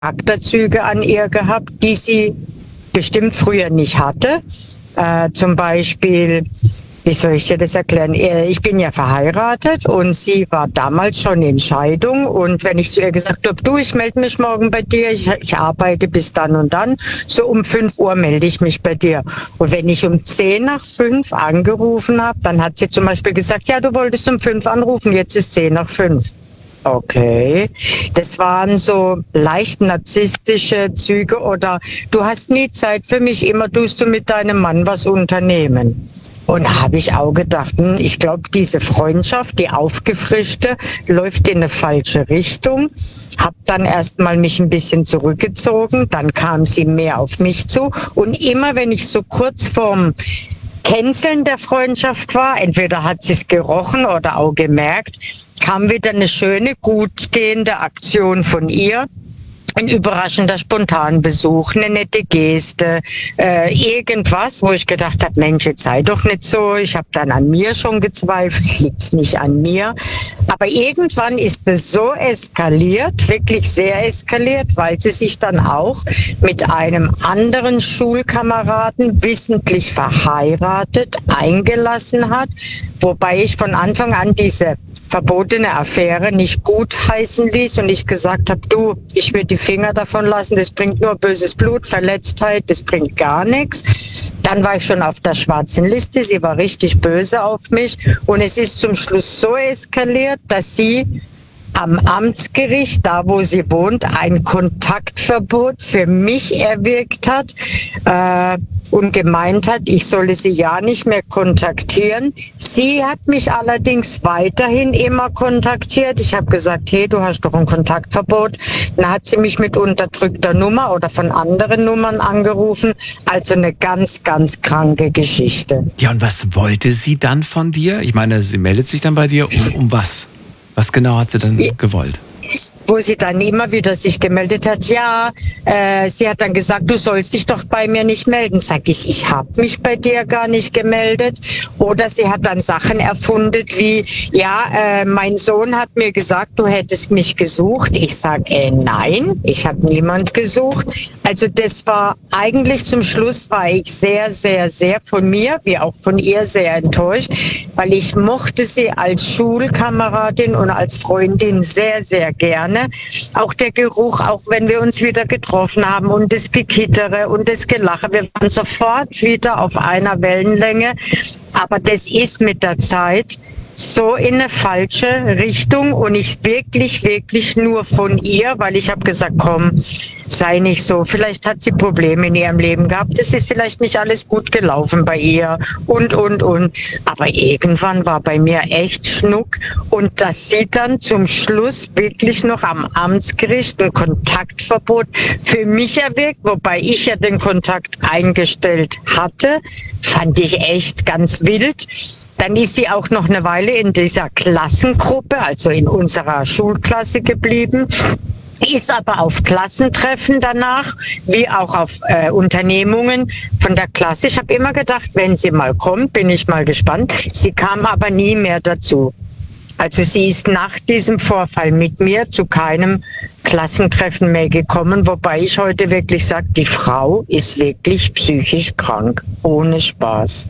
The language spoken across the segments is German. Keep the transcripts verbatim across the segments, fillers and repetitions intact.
Charakterzüge an ihr gehabt, die sie bestimmt früher nicht hatte. Äh, zum Beispiel, wie soll ich dir das erklären? Ich bin ja verheiratet und sie war damals schon in Scheidung. Und wenn ich zu ihr gesagt habe, du, ich melde mich morgen bei dir, ich, ich arbeite bis dann und dann, so um fünf Uhr melde ich mich bei dir. Und wenn ich um zehn nach fünf angerufen habe, dann hat sie zum Beispiel gesagt, ja, du wolltest um fünf anrufen, jetzt ist zehn nach fünf. Okay, das waren so leicht narzisstische Züge oder du hast nie Zeit für mich, immer tust du mit deinem Mann was unternehmen. Und da habe ich auch gedacht, hm, ich glaube, diese Freundschaft, die aufgefrischte, läuft in eine falsche Richtung. Habe dann erstmal mich ein bisschen zurückgezogen, dann kam sie mehr auf mich zu. Und immer wenn ich so kurz vorm Canceln der Freundschaft war, entweder hat sie es gerochen oder auch gemerkt, kam wieder eine schöne, gut gehende Aktion von ihr. Ein überraschender Spontanbesuch, eine nette Geste, äh, irgendwas, wo ich gedacht habe, Mensch, jetzt sei doch nicht so. Ich habe dann an mir schon gezweifelt, es liegt nicht an mir. Aber irgendwann ist es so eskaliert, wirklich sehr eskaliert, weil sie sich dann auch mit einem anderen Schulkameraden wissentlich verheiratet eingelassen hat, wobei ich von Anfang an diese verbotene Affäre nicht gut heißen ließ und ich gesagt habe, du, ich würde die Finger davon lassen, das bringt nur böses Blut, Verletztheit, das bringt gar nichts. Dann war ich schon auf der schwarzen Liste, sie war richtig böse auf mich und es ist zum Schluss so eskaliert, dass sie am Amtsgericht, da wo sie wohnt, ein Kontaktverbot für mich erwirkt hat äh, und gemeint hat, ich solle sie ja nicht mehr kontaktieren. Sie hat mich allerdings weiterhin immer kontaktiert. Ich habe gesagt, hey, du hast doch ein Kontaktverbot. Dann hat sie mich mit unterdrückter Nummer oder von anderen Nummern angerufen. Also eine ganz, ganz kranke Geschichte. Ja, und was wollte sie dann von dir? Ich meine, sie meldet sich dann bei dir. Um, um was? Was genau hat sie denn gewollt? Wo sie dann immer wieder sich gemeldet hat, ja, äh, sie hat dann gesagt, du sollst dich doch bei mir nicht melden. Sag ich, ich habe mich bei dir gar nicht gemeldet. Oder sie hat dann Sachen erfunden wie, ja, äh, mein Sohn hat mir gesagt, du hättest mich gesucht. Ich sag, äh, nein, ich habe niemand gesucht. Also das war eigentlich zum Schluss war ich sehr, sehr, sehr von mir, wie auch von ihr sehr enttäuscht, weil ich mochte sie als Schulkameradin und als Freundin sehr, sehr gerne. Auch der Geruch, auch wenn wir uns wieder getroffen haben und das Gekittere und das Gelache, wir waren sofort wieder auf einer Wellenlänge. Aber das ist mit der Zeit so in eine falsche Richtung und ich wirklich, wirklich nur von ihr, weil ich habe gesagt, komm, sei nicht so. Vielleicht hat sie Probleme in ihrem Leben gehabt. Es ist vielleicht nicht alles gut gelaufen bei ihr und, und, und. Aber irgendwann war bei mir echt Schnuck und dass sie dann zum Schluss wirklich noch am Amtsgericht ein Kontaktverbot für mich erwirkt, wobei ich ja den Kontakt eingestellt hatte, fand ich echt ganz wild. Dann ist sie auch noch eine Weile in dieser Klassengruppe, also in unserer Schulklasse geblieben, ist aber auf Klassentreffen danach, wie auch auf äh, Unternehmungen von der Klasse. Ich habe immer gedacht, wenn sie mal kommt, bin ich mal gespannt. Sie kam aber nie mehr dazu. Also sie ist nach diesem Vorfall mit mir zu keinem Klassentreffen mehr gekommen, wobei ich heute wirklich sage, die Frau ist wirklich psychisch krank, ohne Spaß.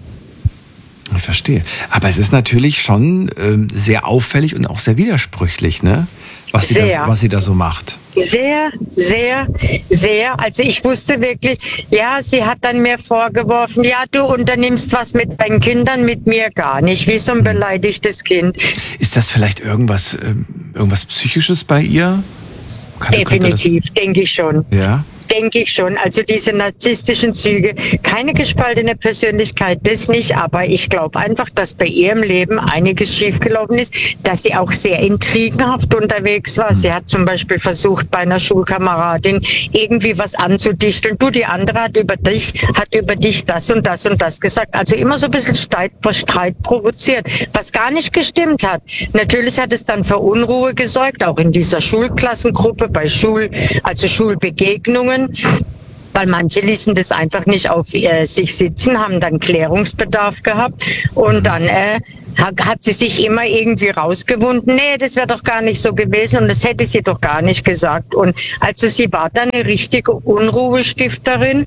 Ich verstehe. Aber es ist natürlich schon ähm, sehr auffällig und auch sehr widersprüchlich, ne? Was sie, da, was sie da so macht. Sehr, sehr, sehr. Also ich wusste wirklich, ja, sie hat dann mir vorgeworfen, ja, du unternimmst was mit deinen Kindern, mit mir gar nicht, wie so ein beleidigtes Kind. Ist das vielleicht irgendwas, ähm, irgendwas Psychisches bei ihr? Kann, Definitiv, denke ich schon. Ja? Denke ich schon. Also diese narzisstischen Züge, keine gespaltene Persönlichkeit, das nicht, aber ich glaube einfach, dass bei ihrem Leben einiges schiefgelaufen ist, dass sie auch sehr intrigenhaft unterwegs war. Sie hat zum Beispiel versucht, bei einer Schulkameradin irgendwie was anzudichteln. Du, die andere hat über dich, hat über dich das und das und das gesagt. Also immer so ein bisschen Streit, Streit provoziert, was gar nicht gestimmt hat. Natürlich hat es dann für Unruhe gesorgt, auch in dieser Schulklassengruppe, bei Schul, also Schulbegegnungen. Weil manche ließen das einfach nicht auf äh, sich sitzen, haben dann Klärungsbedarf gehabt und dann äh, hat, hat sie sich immer irgendwie rausgewunden, nee, das wäre doch gar nicht so gewesen und das hätte sie doch gar nicht gesagt. Und also sie war dann eine richtige Unruhestifterin.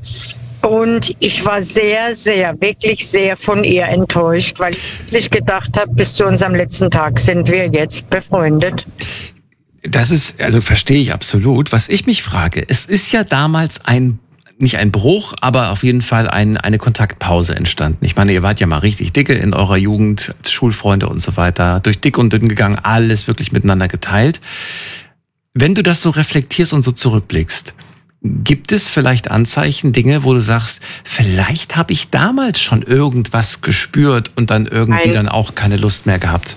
Und ich war sehr, sehr, wirklich sehr von ihr enttäuscht, weil ich wirklich gedacht habe, bis zu unserem letzten Tag sind wir jetzt befreundet. Das ist, also verstehe ich absolut. Was ich mich frage, es ist ja damals ein, nicht ein Bruch, aber auf jeden Fall ein, eine Kontaktpause entstanden. Ich meine, ihr wart ja mal richtig dicke in eurer Jugend, Schulfreunde und so weiter, durch dick und dünn gegangen, alles wirklich miteinander geteilt. Wenn du das so reflektierst und so zurückblickst, gibt es vielleicht Anzeichen, Dinge, wo du sagst, vielleicht habe ich damals schon irgendwas gespürt und dann irgendwie Nein. dann auch keine Lust mehr gehabt?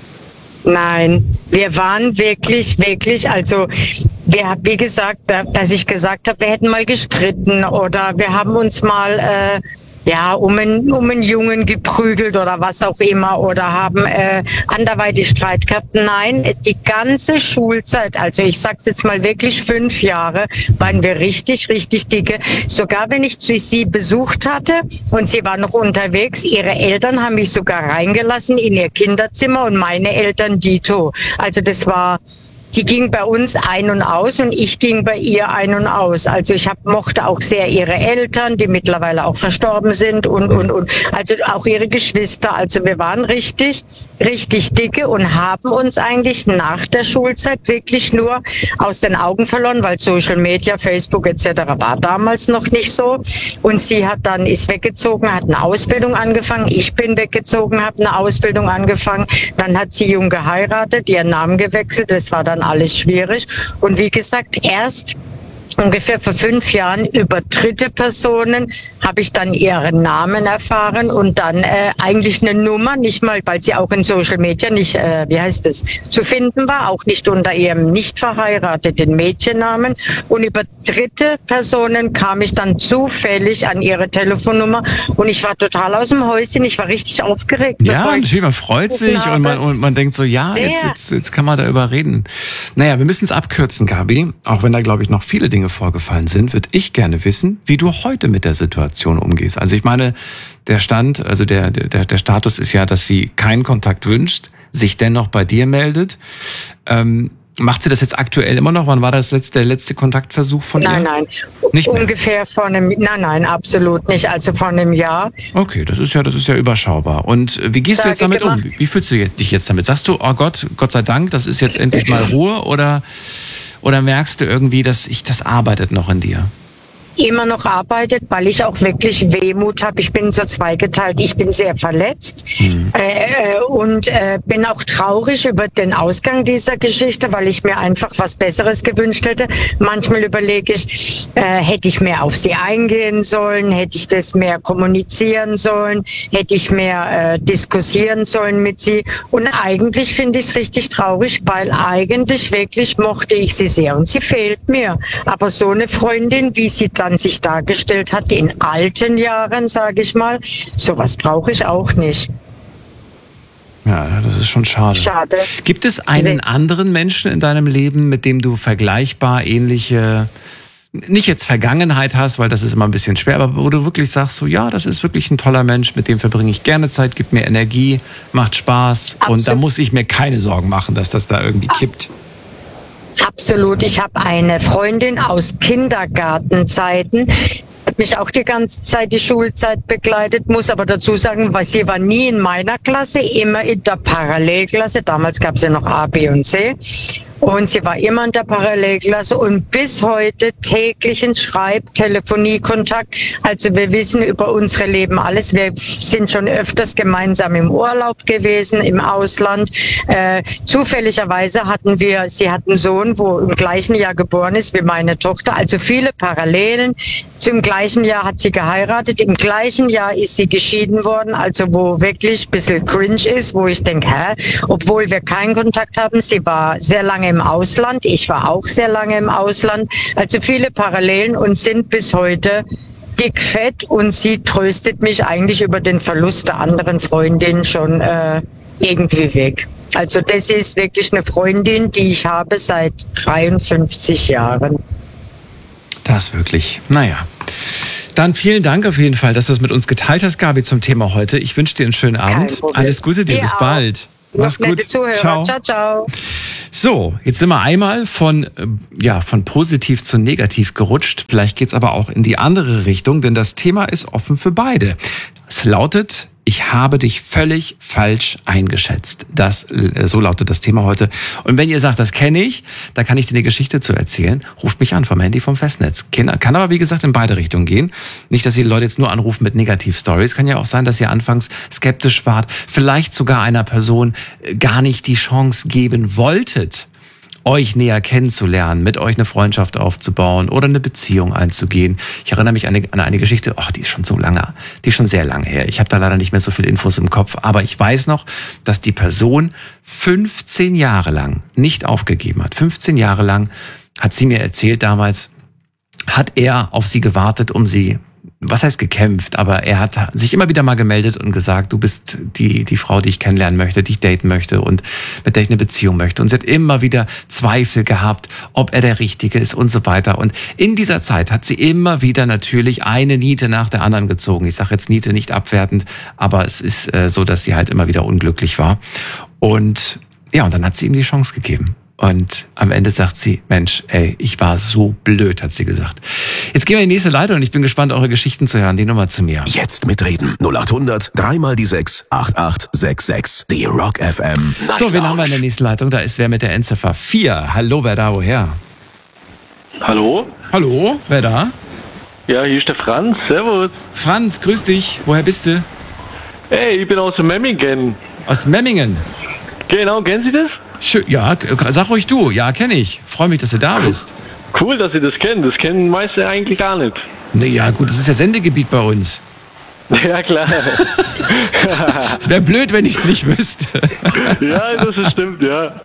Nein, wir waren wirklich, wirklich, also wir, wie gesagt, dass ich gesagt habe, wir hätten mal gestritten oder wir haben uns mal äh, ja um einen, um einen Jungen geprügelt oder was auch immer oder haben äh, anderweitig Streit gehabt. Nein, die ganze Schulzeit, also ich sag's jetzt mal wirklich fünf Jahre, waren wir richtig, richtig dicke. Sogar wenn ich sie besucht hatte und sie war noch unterwegs, ihre Eltern haben mich sogar reingelassen in ihr Kinderzimmer und meine Eltern dito. Also das war... Die ging bei uns ein und aus und ich ging bei ihr ein und aus. Also ich hab, mochte auch sehr ihre Eltern, die mittlerweile auch verstorben sind und, und, und. Also auch ihre Geschwister. Also wir waren richtig, richtig dicke und haben uns eigentlich nach der Schulzeit wirklich nur aus den Augen verloren, weil Social Media, Facebook et cetera war damals noch nicht so. Und sie hat dann, ist weggezogen, hat eine Ausbildung angefangen. Ich bin weggezogen, habe eine Ausbildung angefangen. Dann hat sie jung geheiratet, ihren Namen gewechselt. Das war dann alles schwierig. Und wie gesagt, erst ungefähr vor fünf Jahren über dritte Personen habe ich dann ihren Namen erfahren und dann äh, eigentlich eine Nummer, nicht mal, weil sie auch in Social Media nicht, äh, wie heißt es, zu finden war, auch nicht unter ihrem nicht verheirateten Mädchennamen. Und über dritte Personen kam ich dann zufällig an ihre Telefonnummer und ich war total aus dem Häuschen, ich war richtig aufgeregt. Ja, natürlich, man freut sich und man, und man denkt so, ja, jetzt, jetzt, jetzt kann man darüber reden. Naja, wir müssen es abkürzen, Gabi, auch wenn da, glaube ich, noch viele Dinge vorgefallen sind, würde ich gerne wissen, wie du heute mit der Situation umgehst. Also ich meine, der Stand, also der, der, der Status ist ja, dass sie keinen Kontakt wünscht, sich dennoch bei dir meldet. Ähm, macht sie das jetzt aktuell immer noch? Wann war das letzte, der letzte Kontaktversuch von nein, ihr? Nein, nein. Nicht mehr? Ungefähr vor einem, nein, nein, absolut nicht. Also vor einem Jahr. Okay, das ist ja, das ist ja überschaubar. Und wie gehst Sage du jetzt damit gemacht. um? Wie, wie fühlst du dich jetzt damit? Sagst du, oh Gott, Gott sei Dank, das ist jetzt endlich mal Ruhe oder Oder merkst du irgendwie, dass ich das arbeitet noch in dir? Immer noch arbeitet, weil ich auch wirklich Wehmut habe. Ich bin so zweigeteilt. Ich bin sehr verletzt mhm. äh, und äh, bin auch traurig über den Ausgang dieser Geschichte, weil ich mir einfach was Besseres gewünscht hätte. Manchmal überlege ich, äh, hätte ich mehr auf sie eingehen sollen, hätte ich das mehr kommunizieren sollen, hätte ich mehr äh, diskutieren sollen mit sie. Und eigentlich finde ich es richtig traurig, weil eigentlich wirklich mochte ich sie sehr und sie fehlt mir. Aber so eine Freundin, wie sie dann sich dargestellt hat in alten Jahren, sage ich mal, sowas brauche ich auch nicht. Ja, das ist schon schade. Schade. Gibt es einen anderen Menschen in deinem Leben, mit dem du vergleichbar ähnliche, nicht jetzt Vergangenheit hast, weil das ist immer ein bisschen schwer, aber wo du wirklich sagst, so ja, das ist wirklich ein toller Mensch, mit dem verbringe ich gerne Zeit, gibt mir Energie, macht Spaß. Absolut. Und da muss ich mir keine Sorgen machen, dass das da irgendwie kippt. Absolut. Ich habe eine Freundin aus Kindergartenzeiten, hat mich auch die ganze Zeit die Schulzeit begleitet, muss aber dazu sagen, weil sie war nie in meiner Klasse, immer in der Parallelklasse. Damals gab es ja noch A, B und C. Und sie war immer in der Parallelklasse und bis heute täglichen Schreib-, Telefoniekontakt. Also wir wissen über unsere Leben alles. Wir sind schon öfters gemeinsam im Urlaub gewesen, im Ausland. Äh, zufälligerweise hatten wir, sie hat einen Sohn, wo im gleichen Jahr geboren ist wie meine Tochter. Also viele Parallelen. Zum gleichen Jahr hat sie geheiratet. Im gleichen Jahr ist sie geschieden worden. Also wo wirklich ein bisschen cringe ist, wo ich denke, hä? Obwohl wir keinen Kontakt haben. Sie war sehr lange im Ausland. Ich war auch sehr lange im Ausland. Also viele Parallelen und sind bis heute dickfett und sie tröstet mich eigentlich über den Verlust der anderen Freundin schon äh, irgendwie weg. Also das ist wirklich eine Freundin, die ich habe seit dreiundfünfzig Jahren. Das wirklich, naja. Dann vielen Dank auf jeden Fall, dass du es mit uns geteilt hast, Gabi, zum Thema heute. Ich wünsche dir einen schönen Abend. Alles Gute dir, dir bis auch. Bald. Mach's gut. Ciao. Ciao, ciao. So, jetzt sind wir einmal von, ja, von positiv zu negativ gerutscht. Vielleicht geht's aber auch in die andere Richtung, denn das Thema ist offen für beide. Es lautet: Ich habe dich völlig falsch eingeschätzt. Das, so lautet das Thema heute. Und wenn ihr sagt, das kenne ich, da kann ich dir eine Geschichte zu erzählen, ruft mich an vom Handy, vom Festnetz. Kann aber, wie gesagt, in beide Richtungen gehen. Nicht, dass ihr die Leute jetzt nur anrufen mit Negativ-Stories. Kann ja auch sein, dass ihr anfangs skeptisch wart, vielleicht sogar einer Person gar nicht die Chance geben wolltet, euch näher kennenzulernen, mit euch eine Freundschaft aufzubauen oder eine Beziehung einzugehen. Ich erinnere mich an eine, an eine Geschichte, ach, die ist schon so lange, die ist schon sehr lange her. Ich habe da leider nicht mehr so viele Infos im Kopf, aber ich weiß noch, dass die Person fünfzehn Jahre lang nicht aufgegeben hat. fünfzehn Jahre lang hat sie mir erzählt damals, hat er auf sie gewartet, um sie, was heißt gekämpft, aber er hat sich immer wieder mal gemeldet und gesagt, du bist die die Frau, die ich kennenlernen möchte, die ich daten möchte und mit der ich eine Beziehung möchte. Und sie hat immer wieder Zweifel gehabt, ob er der Richtige ist und so weiter. Und in dieser Zeit hat sie immer wieder natürlich eine Niete nach der anderen gezogen. Ich sage jetzt Niete nicht abwertend, aber es ist äh, so, dass sie halt immer wieder unglücklich war. Und ja, und dann hat sie ihm die Chance gegeben. Und am Ende sagt sie, Mensch, ey, ich war so blöd, hat sie gesagt. Jetzt gehen wir in die nächste Leitung und ich bin gespannt, eure Geschichten zu hören. Die Nummer zu mir. Jetzt mitreden. null acht hundert, dreimal die sechs, acht acht sechs sechs. Die Rock F M Night So, wen haben wir in der nächsten Leitung? Da ist wer mit der Endziffer vier. Hallo, wer da, woher? Hallo? Hallo, wer da? Ja, hier ist der Franz. Servus. Franz, grüß dich. Woher bist du? Hey, ich bin aus Memmingen. Aus Memmingen? Genau, kennen Sie das? Schön, ja, sag ruhig du. Ja, kenne ich. Freue mich, dass du da bist. Cool, dass Sie das kennen. Das kennen meiste eigentlich gar nicht. Naja, gut, das ist ja Sendegebiet bei uns. Ja, klar. Es wäre blöd, wenn ich es nicht wüsste. Ja, das ist stimmt, ja.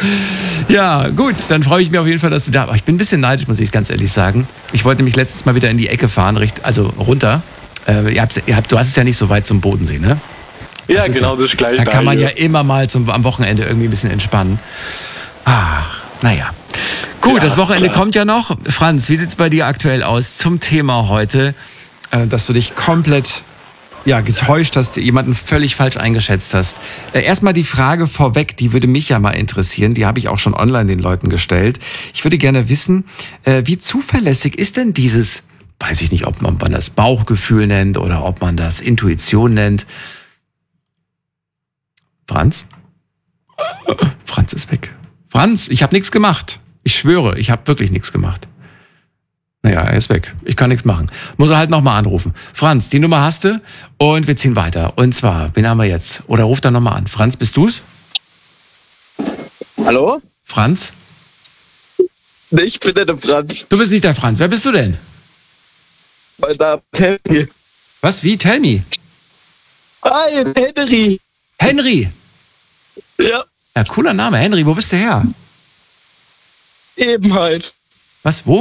Ja, gut, dann freue ich mich auf jeden Fall, dass du da bist. Ich bin ein bisschen neidisch, muss ich ganz ehrlich sagen. Ich wollte nämlich letztes Mal wieder in die Ecke fahren, also runter. Äh, ihr habt, ihr habt, du hast es ja nicht so weit zum Bodensee, ne? Das ja, genau, ja, das ist gleich. Da kann man ja immer mal zum, am Wochenende irgendwie ein bisschen entspannen. Ach, naja. Gut, ja, das Wochenende klar. kommt ja noch. Franz, wie sieht's bei dir aktuell aus zum Thema heute, äh, dass du dich komplett ja, getäuscht hast, jemanden völlig falsch eingeschätzt hast? Äh, erstmal die Frage vorweg, die würde mich ja mal interessieren, die habe ich auch schon online den Leuten gestellt. Ich würde gerne wissen, äh, wie zuverlässig ist denn dieses, weiß ich nicht, ob man, man das Bauchgefühl nennt oder ob man das Intuition nennt. Franz? Franz ist weg. Franz, ich habe nichts gemacht. Ich schwöre, ich habe wirklich nichts gemacht. Naja, er ist weg. Ich kann nichts machen. Muss er halt nochmal anrufen. Franz, die Nummer hast du und wir ziehen weiter. Und zwar, wen haben wir jetzt? Oder ruf dann nochmal an. Franz, bist du's? Hallo? Franz? Nee, ich bin der Franz. Du bist nicht der Franz. Wer bist du denn? Mein Name ist Henry. Was? Wie? Tell me. Hi, Henry. Henry? Ja. Ja, cooler Name. Henry, wo bist du her? Eben halt. Was? Wo?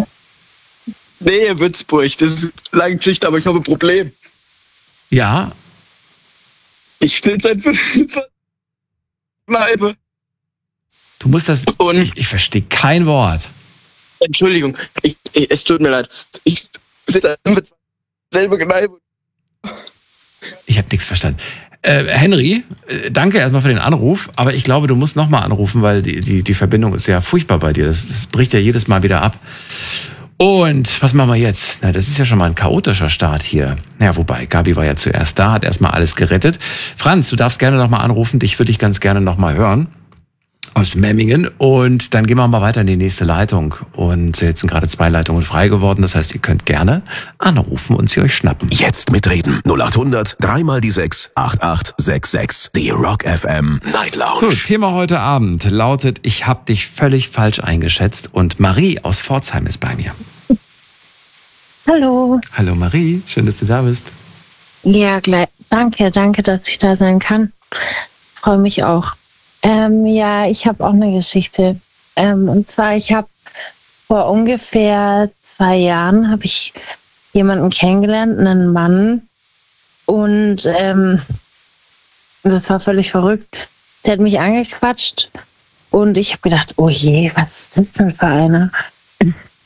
Nee, Würzburg. Das ist eine lange Geschichte, aber ich habe ein Problem. Ja. Ich stehe seit fünf Kneipe. Du musst das... Und ich ich verstehe kein Wort. Entschuldigung, ich, ich, es tut mir leid. Ich sitze mit selber Kneipe. Ich habe nichts verstanden. Äh, Henry, äh, danke erstmal für den Anruf, aber ich glaube, du musst nochmal anrufen, weil die, die, die Verbindung ist ja furchtbar bei dir. Das, das bricht ja jedes Mal wieder ab. Und was machen wir jetzt? Na, das ist ja schon mal ein chaotischer Start hier. Ja, wobei, Gabi war ja zuerst da, hat erstmal alles gerettet. Franz, du darfst gerne nochmal anrufen. Dich würde ich ganz gerne nochmal hören. Aus Memmingen. Und dann gehen wir mal weiter in die nächste Leitung. Und jetzt sind gerade zwei Leitungen frei geworden. Das heißt, ihr könnt gerne anrufen und sie euch schnappen. Jetzt mitreden. null acht hundert, dreimal die sechs, acht acht sechs sechs. Die Rock F M Night Lounge. So, Thema heute Abend lautet, ich habe dich völlig falsch eingeschätzt. Und Marie aus Pforzheim ist bei mir. Hallo. Hallo Marie, schön, dass du da bist. Ja, gleich. Danke, danke, dass ich da sein kann. Freue mich auch. Ähm, ja, ich habe auch eine Geschichte. Ähm, und zwar, ich habe vor ungefähr zwei Jahren habe ich jemanden kennengelernt, einen Mann. Und ähm, das war völlig verrückt. Der hat mich angequatscht und ich habe gedacht, oh je, was ist das denn für einer?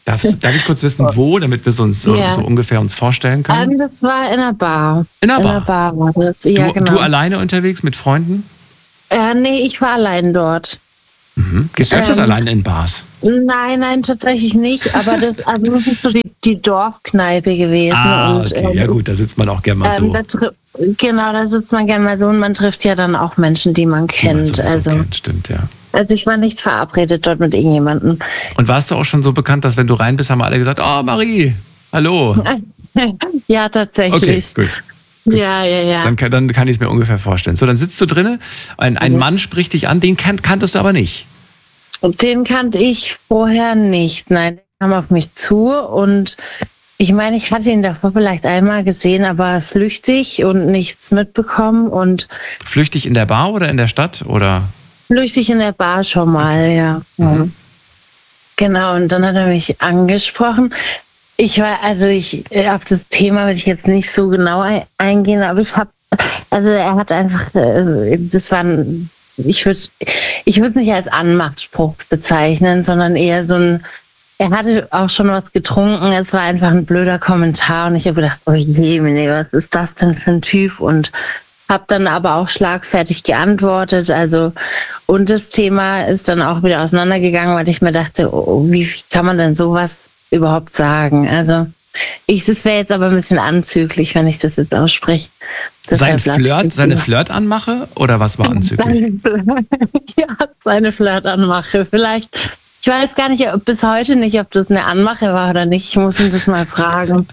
Darf, darf ich kurz wissen, wo, damit wir es uns so, Ja. so ungefähr uns vorstellen können? Ähm, das war in einer Bar. In einer In Bar? einer Bar war das. Ja, du, genau. du alleine unterwegs mit Freunden? Äh, nee, ich war allein dort. Mhm. Gehst du öfters Ähm, alleine in Bars? Nein, nein, tatsächlich nicht. Aber das, also das ist so die, die Dorfkneipe gewesen. Ah, und, okay, ähm, ja gut, da sitzt man auch gerne mal ähm, so. da tri- genau, da sitzt man gerne mal so und man trifft ja dann auch Menschen, die man die man kennt. sowieso Also, kennt, stimmt, ja. also ich war nicht verabredet dort mit irgendjemandem. Und warst du auch schon so bekannt, dass wenn du rein bist, haben alle gesagt, oh Marie, hallo. Ja, tatsächlich. Okay, gut. Ja, ja, ja. Dann kann, dann kann ich es mir ungefähr vorstellen. So, dann sitzt du drinnen, ein, ein Mhm. Mann spricht dich an, den kan kanntest du aber nicht. Und den kannte ich vorher nicht. Nein, der kam auf mich zu und ich meine, ich hatte ihn davor vielleicht einmal gesehen, aber flüchtig und nichts mitbekommen und Flüchtig in der Bar oder in der Stadt? Oder? flüchtig in der Bar schon mal, ja. Mhm. Genau, und dann hat er mich angesprochen. Ich war, also ich, äh, auf das Thema will ich jetzt nicht so genau ein- eingehen, aber ich habe, also er hat einfach, äh, das war ein, ich würde ich würde nicht als Anmachspruch bezeichnen, sondern eher so ein, er hatte auch schon was getrunken, es war einfach ein blöder Kommentar und ich habe gedacht, oh je, Mene, was ist das denn für ein Typ? Und habe dann aber auch schlagfertig geantwortet, also und das Thema ist dann auch wieder auseinandergegangen, weil ich mir dachte, oh, wie kann man denn sowas überhaupt sagen? Also ich, das wäre jetzt aber ein bisschen anzüglich, wenn ich das jetzt ausspreche. Sein Deshalb lasse ich Flirt, das seine lieber. Flirtanmache oder was war anzüglich? Seine Flirt, ja, seine Flirtanmache. Vielleicht, ich weiß gar nicht, ob bis heute nicht, ob das eine Anmache war oder nicht. Ich muss ihn das mal fragen.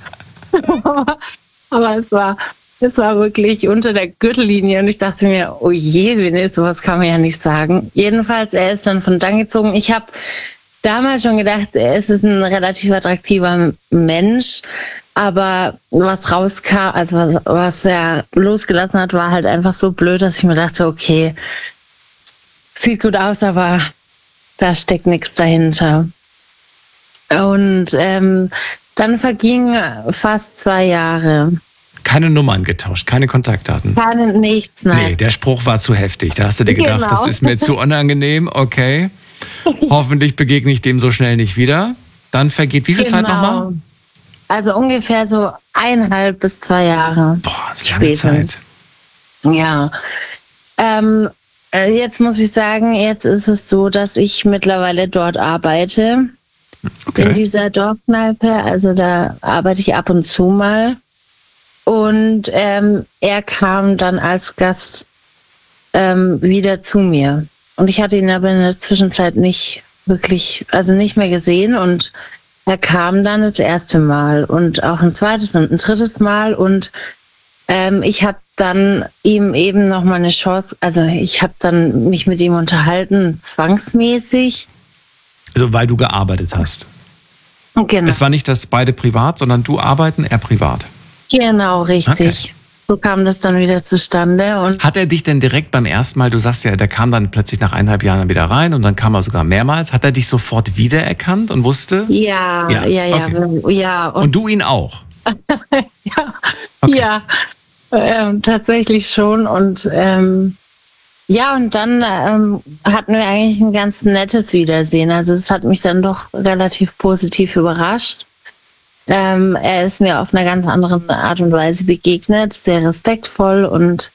Aber es war, es war wirklich unter der Gürtellinie und ich dachte mir, oh je, René, sowas kann man ja nicht sagen. Jedenfalls, er ist dann von dann gezogen. Ich habe damals schon gedacht, er ist ein relativ attraktiver Mensch, aber was rauskam, also was, was er losgelassen hat, war halt einfach so blöd, dass ich mir dachte, okay, sieht gut aus, aber da steckt nichts dahinter. Und ähm, dann vergingen fast zwei Jahre. Keine Nummern getauscht, keine Kontaktdaten. Keine, nichts, Nee, nein. der Spruch war zu heftig. Da hast du dir gedacht, Genau. das ist mir zu unangenehm, okay. Hoffentlich begegne ich dem so schnell nicht wieder. Dann vergeht wie viel Zeit nochmal? Also ungefähr so eineinhalb bis zwei Jahre. Boah, das ist lange Später. Zeit. Ja. Ähm, äh, jetzt muss ich sagen, jetzt ist es so, dass ich mittlerweile dort arbeite. In Okay. dieser Dorfkneipe. Also da arbeite ich ab und zu mal. Und ähm, er kam dann als Gast ähm, wieder zu mir. Und ich hatte ihn aber in der Zwischenzeit nicht wirklich, also nicht mehr gesehen. Und er kam dann das erste Mal und auch ein zweites und ein drittes Mal. Und ähm, ich habe dann ihm eben nochmal eine Chance, also ich habe dann mich mit ihm unterhalten, zwangsmäßig. Also weil du gearbeitet hast. Genau, Es war nicht, dass beide privat, sondern du arbeiten, er privat. genau richtig. Okay. So kam das dann wieder zustande. Und Hat er dich denn direkt beim ersten Mal, du sagst ja, der kam dann plötzlich nach eineinhalb Jahren wieder rein und dann kam er sogar mehrmals. Hat er dich sofort wiedererkannt und wusste? ja, Ja, ja, ja, okay. ja. Und, Und du ihn auch? ja, Okay. ja ähm, tatsächlich schon. Und ähm, ja, und dann ähm, hatten wir eigentlich ein ganz nettes Wiedersehen. Also es hat mich dann doch relativ positiv überrascht. Ähm, er ist mir auf einer ganz anderen Art und Weise begegnet, sehr respektvoll und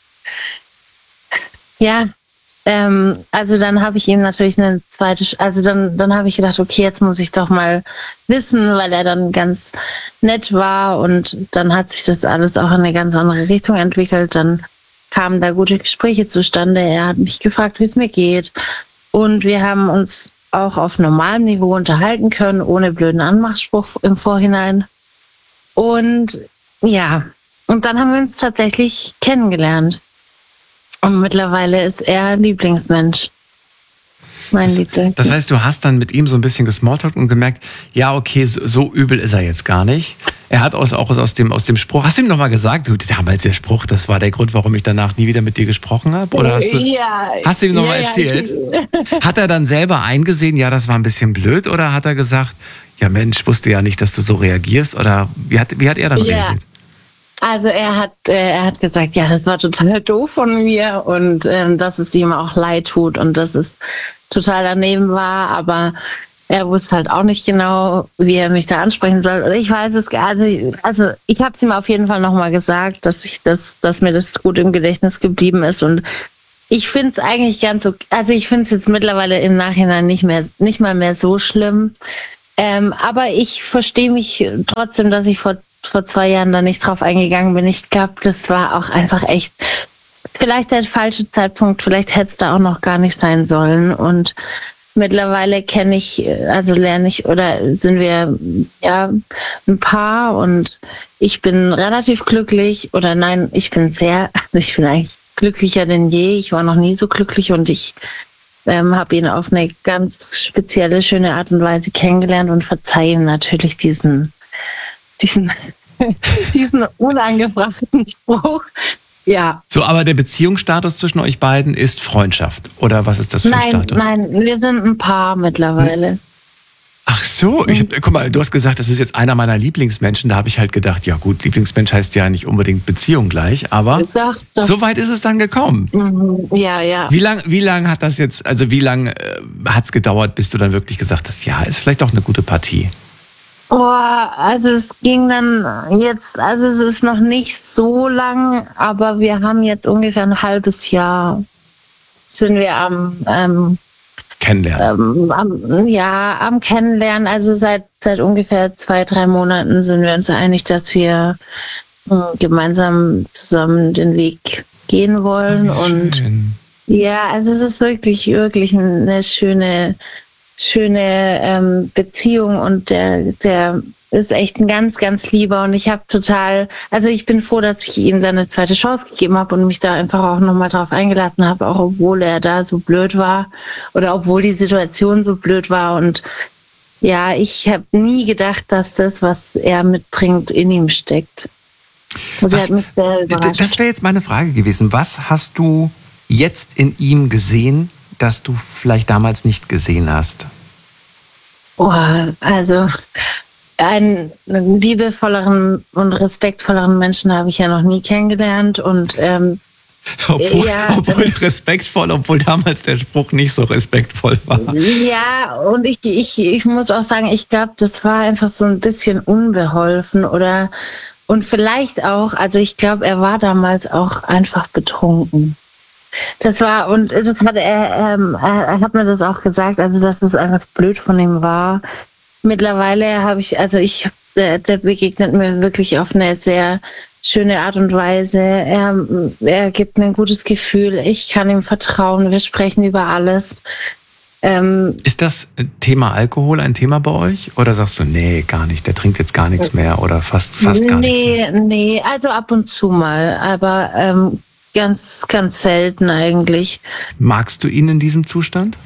ja, ähm, also dann habe ich ihm natürlich eine zweite, Sch- also dann, dann habe ich gedacht, okay, jetzt muss ich doch mal wissen, weil er dann ganz nett war und dann hat sich das alles auch in eine ganz andere Richtung entwickelt. Dann kamen da gute Gespräche zustande. Er hat mich gefragt, wie es mir geht und wir haben uns auch auf normalem Niveau unterhalten können, ohne blöden Anmachspruch im Vorhinein. Und ja, und dann haben wir uns tatsächlich kennengelernt. Und mittlerweile ist er Lieblingsmensch. Mein Liebling. Das heißt, du hast dann mit ihm so ein bisschen gesmalltalkt und gemerkt, ja, okay, so, so übel ist er jetzt gar nicht. Er hat aus, auch aus dem, aus dem Spruch, hast du ihm nochmal gesagt, du, damals der Spruch, das war der Grund, warum ich danach nie wieder mit dir gesprochen habe? Oder hast du, ja, hast du ihm nochmal ja, erzählt? Ja, Hat er dann selber eingesehen, ja, das war ein bisschen blöd? Oder hat er gesagt, ja Mensch, wusste ja nicht, dass du so reagierst? Oder wie hat, wie hat er dann Ja. reagiert? also er hat, äh, er hat gesagt, ja, das war total doof von mir und ähm, dass es ihm auch leid tut und dass es total daneben war. Aber er wusste halt auch nicht genau, wie er mich da ansprechen soll. Oder ich weiß es gar nicht. Also ich habe es ihm auf jeden Fall nochmal gesagt, dass ich das, dass mir das gut im Gedächtnis geblieben ist. Und ich finde es eigentlich ganz so, also ich finde es jetzt mittlerweile im Nachhinein nicht mehr, nicht mal mehr so schlimm. Ähm, aber ich verstehe mich trotzdem, dass ich vor, vor zwei Jahren da nicht drauf eingegangen bin. Ich glaube, das war auch einfach echt vielleicht der falsche Zeitpunkt. Vielleicht hätte es da auch noch gar nicht sein sollen. Und mittlerweile kenne ich, also lerne ich oder sind wir ja ein Paar und ich bin relativ glücklich oder nein, ich bin sehr, ich bin eigentlich glücklicher denn je. Ich war noch nie so glücklich und ich ähm, habe ihn auf eine ganz spezielle, schöne Art und Weise kennengelernt und verzeihe ihm natürlich diesen, diesen, diesen unangebrachten Spruch. Ja. So, aber der Beziehungsstatus zwischen euch beiden ist Freundschaft. Oder was ist das für ein nein, Status? Nein, wir sind ein Paar mittlerweile. Ach so, ich hab, guck mal, du hast gesagt, das ist jetzt einer meiner Lieblingsmenschen. Da habe ich halt gedacht, ja gut, Lieblingsmensch heißt ja nicht unbedingt Beziehung gleich, aber Doch, doch. so weit ist es dann gekommen. Mhm, ja, ja. Wie lang, wie lang hat das jetzt, also wie lang äh, hat es gedauert, bis du dann wirklich gesagt hast, ja, ist vielleicht auch eine gute Partie? Oh, also es ging dann jetzt, also es ist noch nicht so lang, aber wir haben jetzt ungefähr ein halbes Jahr sind wir am, ähm, Kennenlernen. ähm, am ja, am Kennenlernen. Also seit seit ungefähr zwei, drei Monaten sind wir uns einig, dass wir äh, gemeinsam zusammen den Weg gehen wollen. Wie Und schön. ja, also es ist wirklich, wirklich eine schöne schöne ähm, Beziehung und der, der ist echt ein ganz, ganz lieber und ich habe total, also ich bin froh, dass ich ihm dann eine zweite Chance gegeben habe und mich da einfach auch nochmal drauf eingelassen habe, auch obwohl er da so blöd war oder obwohl die Situation so blöd war und ja, ich habe nie gedacht, dass das, was er mitbringt, in ihm steckt. Also Was, er hat mich sehr überrascht. das wäre jetzt meine Frage gewesen. Was hast du jetzt in ihm gesehen, das du vielleicht damals nicht gesehen hast? Oh, also einen liebevolleren und respektvolleren Menschen habe ich ja noch nie kennengelernt und ähm, Obwohl, ja, obwohl respektvoll, obwohl damals der Spruch nicht so respektvoll war. ja, und ich, ich, ich muss auch sagen, ich glaube, das war einfach so ein bisschen unbeholfen oder und vielleicht auch, also ich glaube, er war damals auch einfach betrunken. Das war, und das hat er, ähm, er hat mir das auch gesagt, also dass das einfach blöd von ihm war. Mittlerweile habe ich, also ich, der, der begegnet mir wirklich auf eine sehr schöne Art und Weise. Er, er gibt mir ein gutes Gefühl, ich kann ihm vertrauen, wir sprechen über alles. Ähm, Ist das Thema Alkohol ein Thema bei euch? Oder sagst du, nee, gar nicht, der trinkt jetzt gar nichts mehr oder fast, fast gar nee, nichts mehr? Nee, also ab und zu mal, aber ähm, ganz, ganz selten eigentlich. Magst du ihn in diesem Zustand?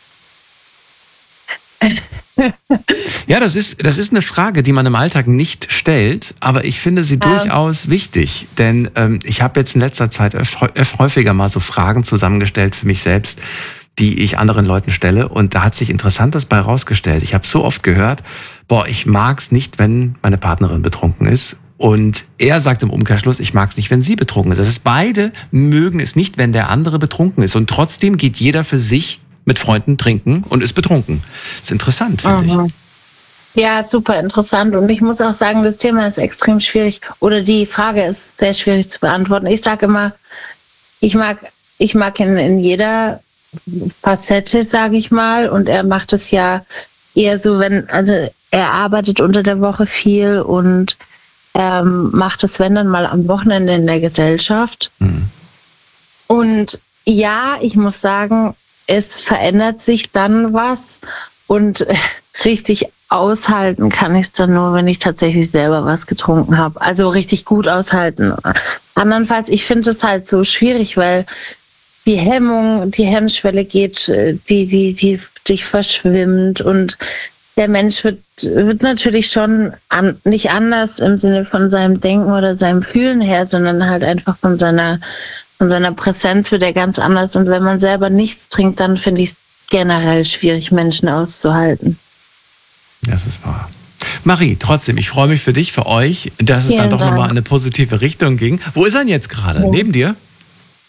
Ja, das ist, das ist eine Frage, die man im Alltag nicht stellt, aber ich finde sie Ja. durchaus wichtig, denn ähm, ich habe jetzt in letzter Zeit öf- öf- häufiger mal so Fragen zusammengestellt für mich selbst, die ich anderen Leuten stelle und da hat sich Interessantes bei rausgestellt. Ich habe so oft gehört, boah, ich mag's nicht, wenn meine Partnerin betrunken ist. Und er sagt im Umkehrschluss, ich mag es nicht, wenn sie betrunken ist. Das heißt, beide mögen es nicht, wenn der andere betrunken ist. Und trotzdem geht jeder für sich mit Freunden trinken und ist betrunken. Das ist interessant, finde ich. Mhm. Ja, super interessant. Und ich muss auch sagen, das Thema ist extrem schwierig oder die Frage ist sehr schwierig zu beantworten. Ich sage immer, ich mag, ich mag ihn in jeder Facette, sage ich mal. Und er macht es ja eher so, wenn, also er arbeitet unter der Woche viel und ähm, macht es, wenn dann mal am Wochenende in der Gesellschaft. Mhm. Und ja, ich muss sagen, es verändert sich dann was und äh, richtig aushalten kann ich es dann nur, wenn ich tatsächlich selber was getrunken habe. Also richtig gut aushalten. Andernfalls, ich finde es halt so schwierig, weil die Hemmung, die Hemmschwelle geht, die, die, die dich verschwimmt und der Mensch wird, wird natürlich schon an, nicht anders im Sinne von seinem Denken oder seinem Fühlen her, sondern halt einfach von seiner, von seiner Präsenz wird er ganz anders. Und wenn man selber nichts trinkt, dann finde ich es generell schwierig, Menschen auszuhalten. Das ist wahr. Marie, trotzdem, ich freue mich für dich, für euch, dass es Vielen dann doch Dank. nochmal in eine positive Richtung ging. Wo ist er denn jetzt gerade? Ja. Neben dir?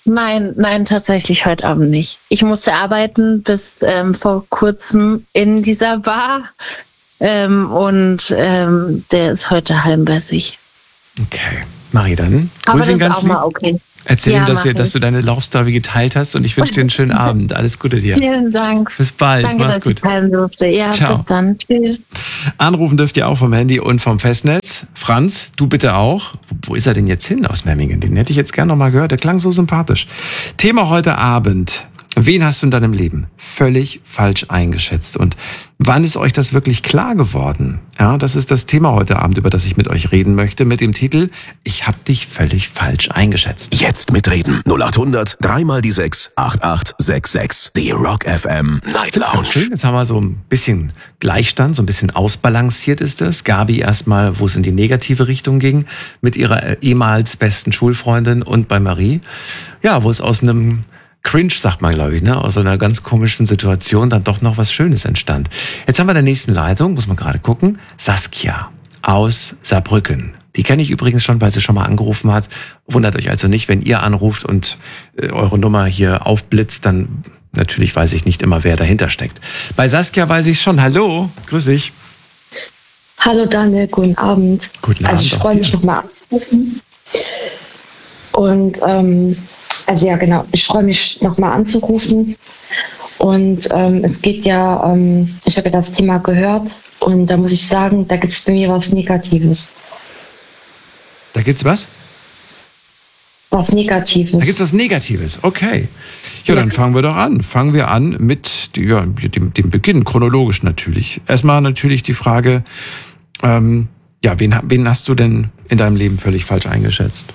Nein, nein, tatsächlich heute Abend nicht. Ich musste arbeiten bis ähm, vor kurzem in dieser Bar ähm, und ähm, der ist heute heimwärtig. Okay. Marie, dann Aber grüß das ihn ganz ist auch lieb. mal okay. Erzähl Ja, ihm, dass, mach wir, ich. dass du deine Laufstory geteilt hast und ich wünsche dir einen schönen Abend. Alles Gute dir. Vielen Dank. Bis bald. Danke, Mach's dass gut. ich teilen durfte. Ja, Ciao. bis dann. Tschüss. Anrufen dürft ihr auch vom Handy und vom Festnetz. Franz, du bitte auch. Wo ist er denn jetzt hin aus Memmingen? Den hätte ich jetzt gerne noch mal gehört. Der klang so sympathisch. Thema heute Abend. Wen hast du in deinem Leben völlig falsch eingeschätzt? Und wann ist euch das wirklich klar geworden? Ja, das ist das Thema heute Abend, über das ich mit euch reden möchte, mit dem Titel Ich hab dich völlig falsch eingeschätzt. Jetzt mitreden. null acht hundert, dreimal die sechs, acht acht sechs sechs. Die Rock F M Night Ganz Lounge. schön, jetzt haben wir so ein bisschen Gleichstand, so ein bisschen ausbalanciert ist das. Gabi erstmal, wo es in die negative Richtung ging, mit ihrer ehemals besten Schulfreundin, und bei Marie, ja, wo es aus einem Cringe, sagt man, glaube ich, ne, aus so einer ganz komischen Situation dann doch noch was Schönes entstand. Jetzt haben wir in der nächsten Leitung, muss man gerade gucken, Saskia aus Saarbrücken. Die kenne ich übrigens schon, weil sie schon mal angerufen hat. Wundert euch also nicht, wenn ihr anruft und äh, eure Nummer hier aufblitzt, dann natürlich weiß ich nicht immer, wer dahinter steckt. Bei Saskia weiß ich schon. Hallo, grüß dich. Hallo Daniel, guten Abend. Guten also ich Abend auch freue mich dir. nochmal anzurufen. Und ähm, also ja genau, ich freue mich nochmal anzurufen. Und ähm, es geht ja, ähm, ich habe ja das Thema gehört und da muss ich sagen, da gibt es bei mir was Negatives. Da gibt's was? Was Negatives. Da gibt's was Negatives, okay. Ja, dann fangen wir doch an. Fangen wir an mit die- ja, dem, dem Beginn, chronologisch natürlich. Erstmal natürlich die Frage, ähm, ja, wen, wen hast du denn in deinem Leben völlig falsch eingeschätzt?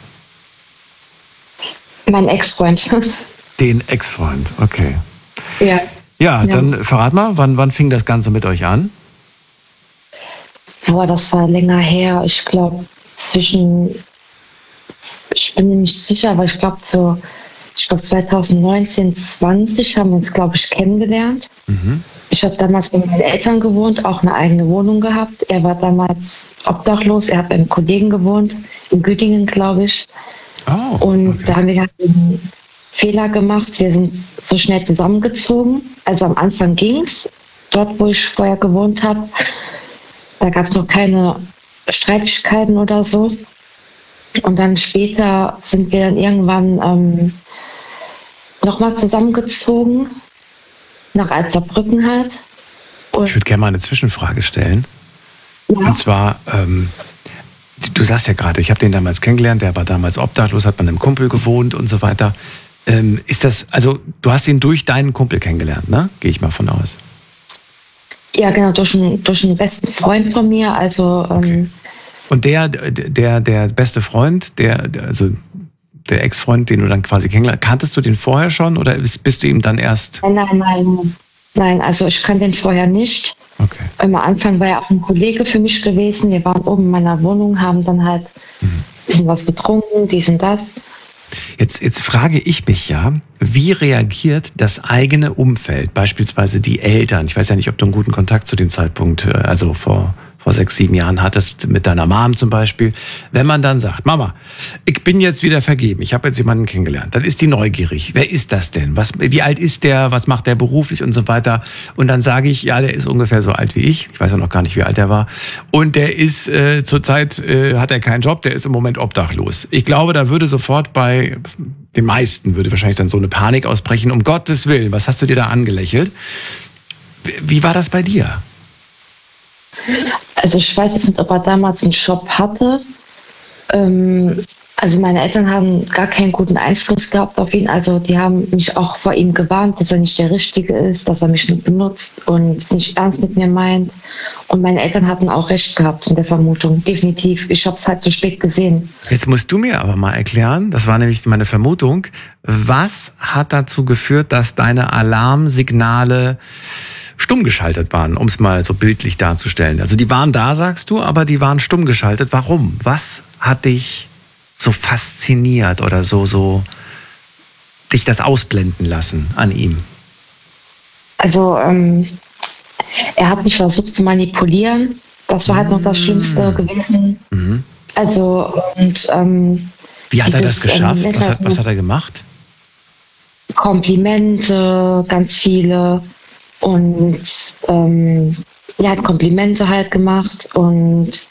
Mein Ex-Freund. Den Ex-Freund, okay. ja. Ja, Ja. dann verrat mal, wann, wann fing das Ganze mit euch an? Aber das war länger her. Ich glaube zwischen, ich bin mir nicht sicher, aber ich glaube so, ich glaube zwanzig neunzehn, zwanzig haben wir uns, glaube ich, kennengelernt. Mhm. Ich habe damals bei meinen Eltern gewohnt, auch eine eigene Wohnung gehabt. Er war damals obdachlos, er hat bei einem Kollegen gewohnt, in Güdingen, glaube ich. Oh, Und okay. da haben wir einen Fehler gemacht. Wir sind so schnell zusammengezogen. Also am Anfang ging es, dort wo ich vorher gewohnt habe. Da gab es noch keine Streitigkeiten oder so. Und dann später sind wir dann irgendwann ähm, nochmal zusammengezogen, nach Alzerbrücken halt. Und Ich würde gerne mal eine Zwischenfrage stellen. ja, Und zwar, ähm, du sagst ja gerade, ich habe den damals kennengelernt, der war damals obdachlos, hat bei einem Kumpel gewohnt und so weiter. Ähm, ist das, also du hast ihn durch deinen Kumpel kennengelernt, ne? Gehe ich mal von aus. ja, genau, durch einen, durch einen besten Freund von mir. Also ähm, Okay. Und der, der, der beste Freund, der, der also der Ex-Freund, den du dann quasi kennengelernt, kanntest du den vorher schon oder bist, bist du ihm dann erst? nein, nein, nein, nein, also ich kannte den vorher nicht. Okay. Am Anfang war er auch ein Kollege für mich gewesen. Wir waren oben in meiner Wohnung, haben dann halt ein bisschen was getrunken, dies und das. Jetzt, jetzt frage ich mich ja, wie reagiert das eigene Umfeld, beispielsweise die Eltern? Ich weiß ja nicht, ob du einen guten Kontakt zu dem Zeitpunkt, äh, also vor, vor sechs, sieben Jahren hattest, mit deiner Mom zum Beispiel. Wenn man dann sagt, Mama, ich bin jetzt wieder vergeben, ich habe jetzt jemanden kennengelernt, dann ist die neugierig. Wer ist das denn? Was, wie alt ist der? Was macht der beruflich und so weiter? Und dann sage ich, ja, der ist ungefähr so alt wie ich. Ich weiß ja noch gar nicht, wie alt er war. Und der ist äh, zurzeit, äh, hat er keinen Job, der ist im Moment obdachlos. Ich glaube, da würde sofort bei den meisten würde wahrscheinlich dann so eine Panik ausbrechen. Um Gottes Willen, was hast du dir da angelächelt? Wie war das bei dir? Also ich weiß jetzt nicht, ob er damals einen Job hatte. Ähm, also meine Eltern haben gar keinen guten Einfluss gehabt auf ihn. Also die haben mich auch vor ihm gewarnt, dass er nicht der Richtige ist, dass er mich nur benutzt und nicht ernst mit mir meint. Und meine Eltern hatten auch recht gehabt mit der Vermutung, definitiv. Ich habe es halt zu spät gesehen. Jetzt musst du mir aber mal erklären, das war nämlich meine Vermutung, was hat dazu geführt, dass deine Alarmsignale stumm geschaltet waren, um es mal so bildlich darzustellen. Also die waren da, sagst du, aber die waren stumm geschaltet. Warum? Was hat dich so fasziniert oder so, so dich das ausblenden lassen an ihm? Also ähm, er hat mich versucht zu manipulieren. Das war halt noch das Schlimmste gewesen. Mhm. Also und ähm, Wie hat er dieses, das geschafft? ähm, Was hat, was hat er gemacht? Komplimente, ganz viele. Und ähm, er hat Komplimente halt gemacht. Und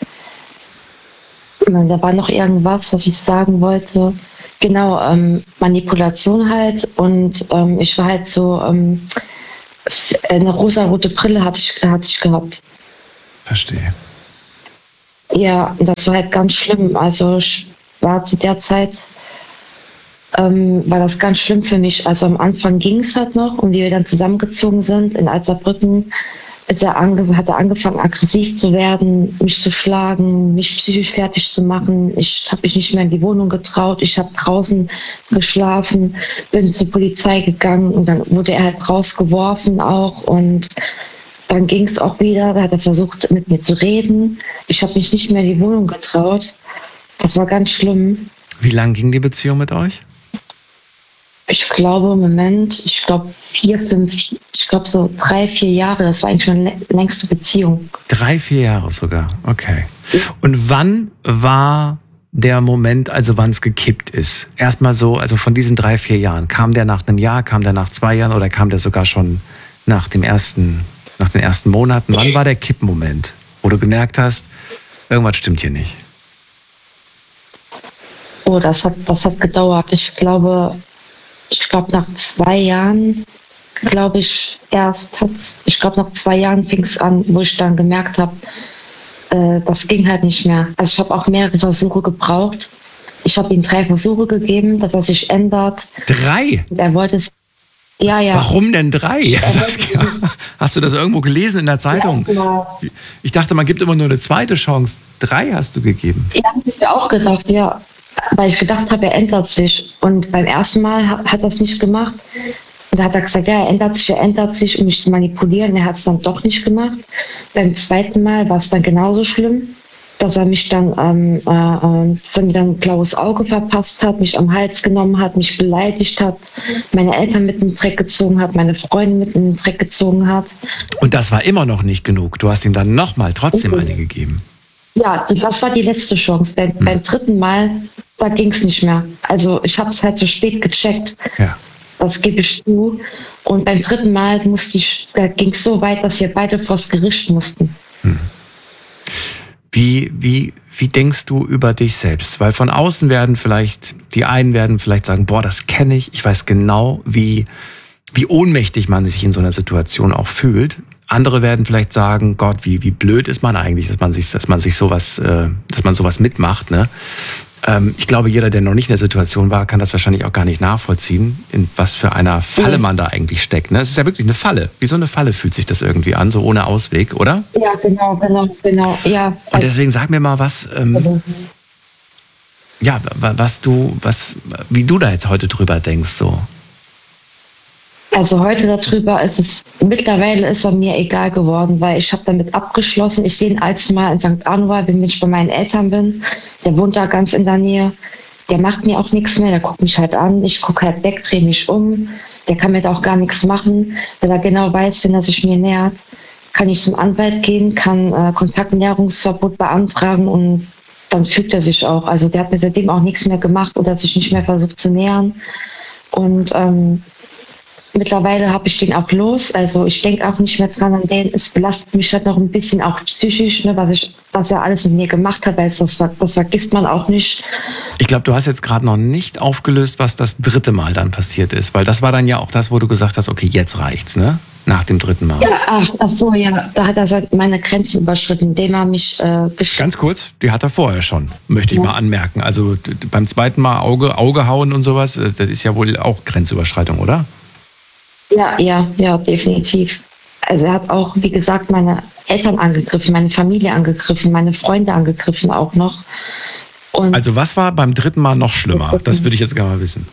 da war noch irgendwas, was ich sagen wollte. Genau, ähm, Manipulation halt. Und ähm, ich war halt so, ähm, eine rosarote Brille hatte ich, hatte ich gehabt. Verstehe. Ja, das war halt ganz schlimm. Also ich war zu der Zeit, ähm, war das ganz schlimm für mich. Also am Anfang ging es halt noch und wie wir dann zusammengezogen sind in Alserbrücken, ist er ange- hat er angefangen aggressiv zu werden, mich zu schlagen, mich psychisch fertig zu machen. Ich habe mich nicht mehr in die Wohnung getraut. Ich habe draußen geschlafen, bin zur Polizei gegangen und dann wurde er halt rausgeworfen auch und dann ging es auch wieder. Da hat er versucht, mit mir zu reden. Ich habe mich nicht mehr in die Wohnung getraut. Das war ganz schlimm. Wie lang ging die Beziehung mit euch? Ich glaube, im Moment, ich glaube vier, fünf, ich glaube so drei, vier Jahre. Das war eigentlich meine längste Beziehung. Drei, vier Jahre sogar, okay. Und wann war der Moment, also wann es gekippt ist? Erstmal so, also von diesen drei, vier Jahren. Kam der nach einem Jahr, kam der nach zwei Jahren oder kam der sogar schon nach dem ersten, nach den ersten Monaten? Wann war der Kippmoment, wo du gemerkt hast, irgendwas stimmt hier nicht? Oh, das hat, das hat gedauert. Ich glaube, ich glaube nach zwei Jahren, glaube ich, erst hat, ich glaube nach zwei Jahren fing es an, wo ich dann gemerkt habe, äh, das ging halt nicht mehr. Also ich habe auch mehrere Versuche gebraucht. Ich habe ihm drei Versuche gegeben, dass er sich ändert. Drei? Und er wollte es. Ja, ja. Warum denn drei? Hast du das irgendwo gelesen in der Zeitung? Ja, ich dachte, man gibt immer nur eine zweite Chance. Drei hast du gegeben. Ja, habe ich mir auch gedacht, ja. Weil ich gedacht habe, er ändert sich. Und beim ersten Mal hat er es nicht gemacht. Und da hat er gesagt, ja, er ändert sich, er ändert sich, um mich zu manipulieren. Er hat es dann doch nicht gemacht. Beim zweiten Mal war es dann genauso schlimm, dass er mich dann, ähm, äh, dass er mir dann ein blaues Auge verpasst hat, mich am Hals genommen hat, mich beleidigt hat, meine Eltern mit in den Dreck gezogen hat, meine Freundin mit in den Dreck gezogen hat. Und das war immer noch nicht genug. Du hast ihm dann nochmal trotzdem Okay. eine gegeben. Ja, das war die letzte Chance. Beim, Hm. beim dritten Mal, da ging es nicht mehr. Also ich habe es halt zu spät gecheckt. Ja. Das gebe ich zu. Und beim dritten Mal musste ich, da ging es so weit, dass wir beide vors Gericht mussten. Hm. Wie, wie, wie denkst du über dich selbst? Weil von außen werden vielleicht, die einen werden vielleicht sagen, boah, das kenne ich. Ich weiß genau, wie, wie ohnmächtig man sich in so einer Situation auch fühlt. Andere werden vielleicht sagen, Gott, wie, wie blöd ist man eigentlich, dass man sich, dass man sich sowas, äh, dass man sowas mitmacht, ne? Ähm, ich glaube, jeder, der noch nicht in der Situation war, kann das wahrscheinlich auch gar nicht nachvollziehen, in was für einer Falle man da eigentlich steckt, ne? Es ist ja wirklich eine Falle. Wie so eine Falle fühlt sich das irgendwie an, so ohne Ausweg, oder? Ja, genau, genau, genau. Ja, Und also, deswegen sag mir mal, was, ähm, ja, wa- was du, was, wie du da jetzt heute drüber denkst, so. also heute darüber ist es, mittlerweile ist er mir egal geworden, weil ich habe damit abgeschlossen. Ich sehe ihn als Mal in Sankt Anual, wenn ich bei meinen Eltern bin. Der wohnt da ganz in der Nähe. Der macht mir auch nichts mehr, der guckt mich halt an. Ich gucke halt weg, drehe mich um. Der kann mir da auch gar nichts machen, weil er genau weiß, wenn er sich mir nähert, kann ich zum Anwalt gehen, kann äh, Kontaktnäherungsverbot beantragen und dann fügt er sich auch. Also der hat mir seitdem auch nichts mehr gemacht oder sich nicht mehr versucht zu nähern. Und ähm, mittlerweile habe ich den auch los. Also ich denke auch nicht mehr dran an den. Es belastet mich halt noch ein bisschen auch psychisch, ne, was, ich, was er alles mit mir gemacht hat, weil das, das vergisst man auch nicht. Ich glaube, du hast jetzt gerade noch nicht aufgelöst, was das dritte Mal dann passiert ist, weil das war dann ja auch das, wo du gesagt hast, okay, jetzt reicht's, ne? Nach dem dritten Mal. Ja, ach, ach so, ja, da hat er halt meine Grenzen überschritten, indem er mich äh, gesch- Ganz kurz, die hat er vorher schon, möchte ich mal anmerken. Also d- d- beim zweiten Mal Auge, Auge hauen und sowas, äh, das ist ja wohl auch Grenzüberschreitung, oder? Ja, ja, ja, definitiv. Also er hat auch, wie gesagt, meine Eltern angegriffen, meine Familie angegriffen, meine Freunde angegriffen auch noch. Und Also was war beim dritten Mal noch schlimmer? Das würde ich jetzt gerne mal wissen.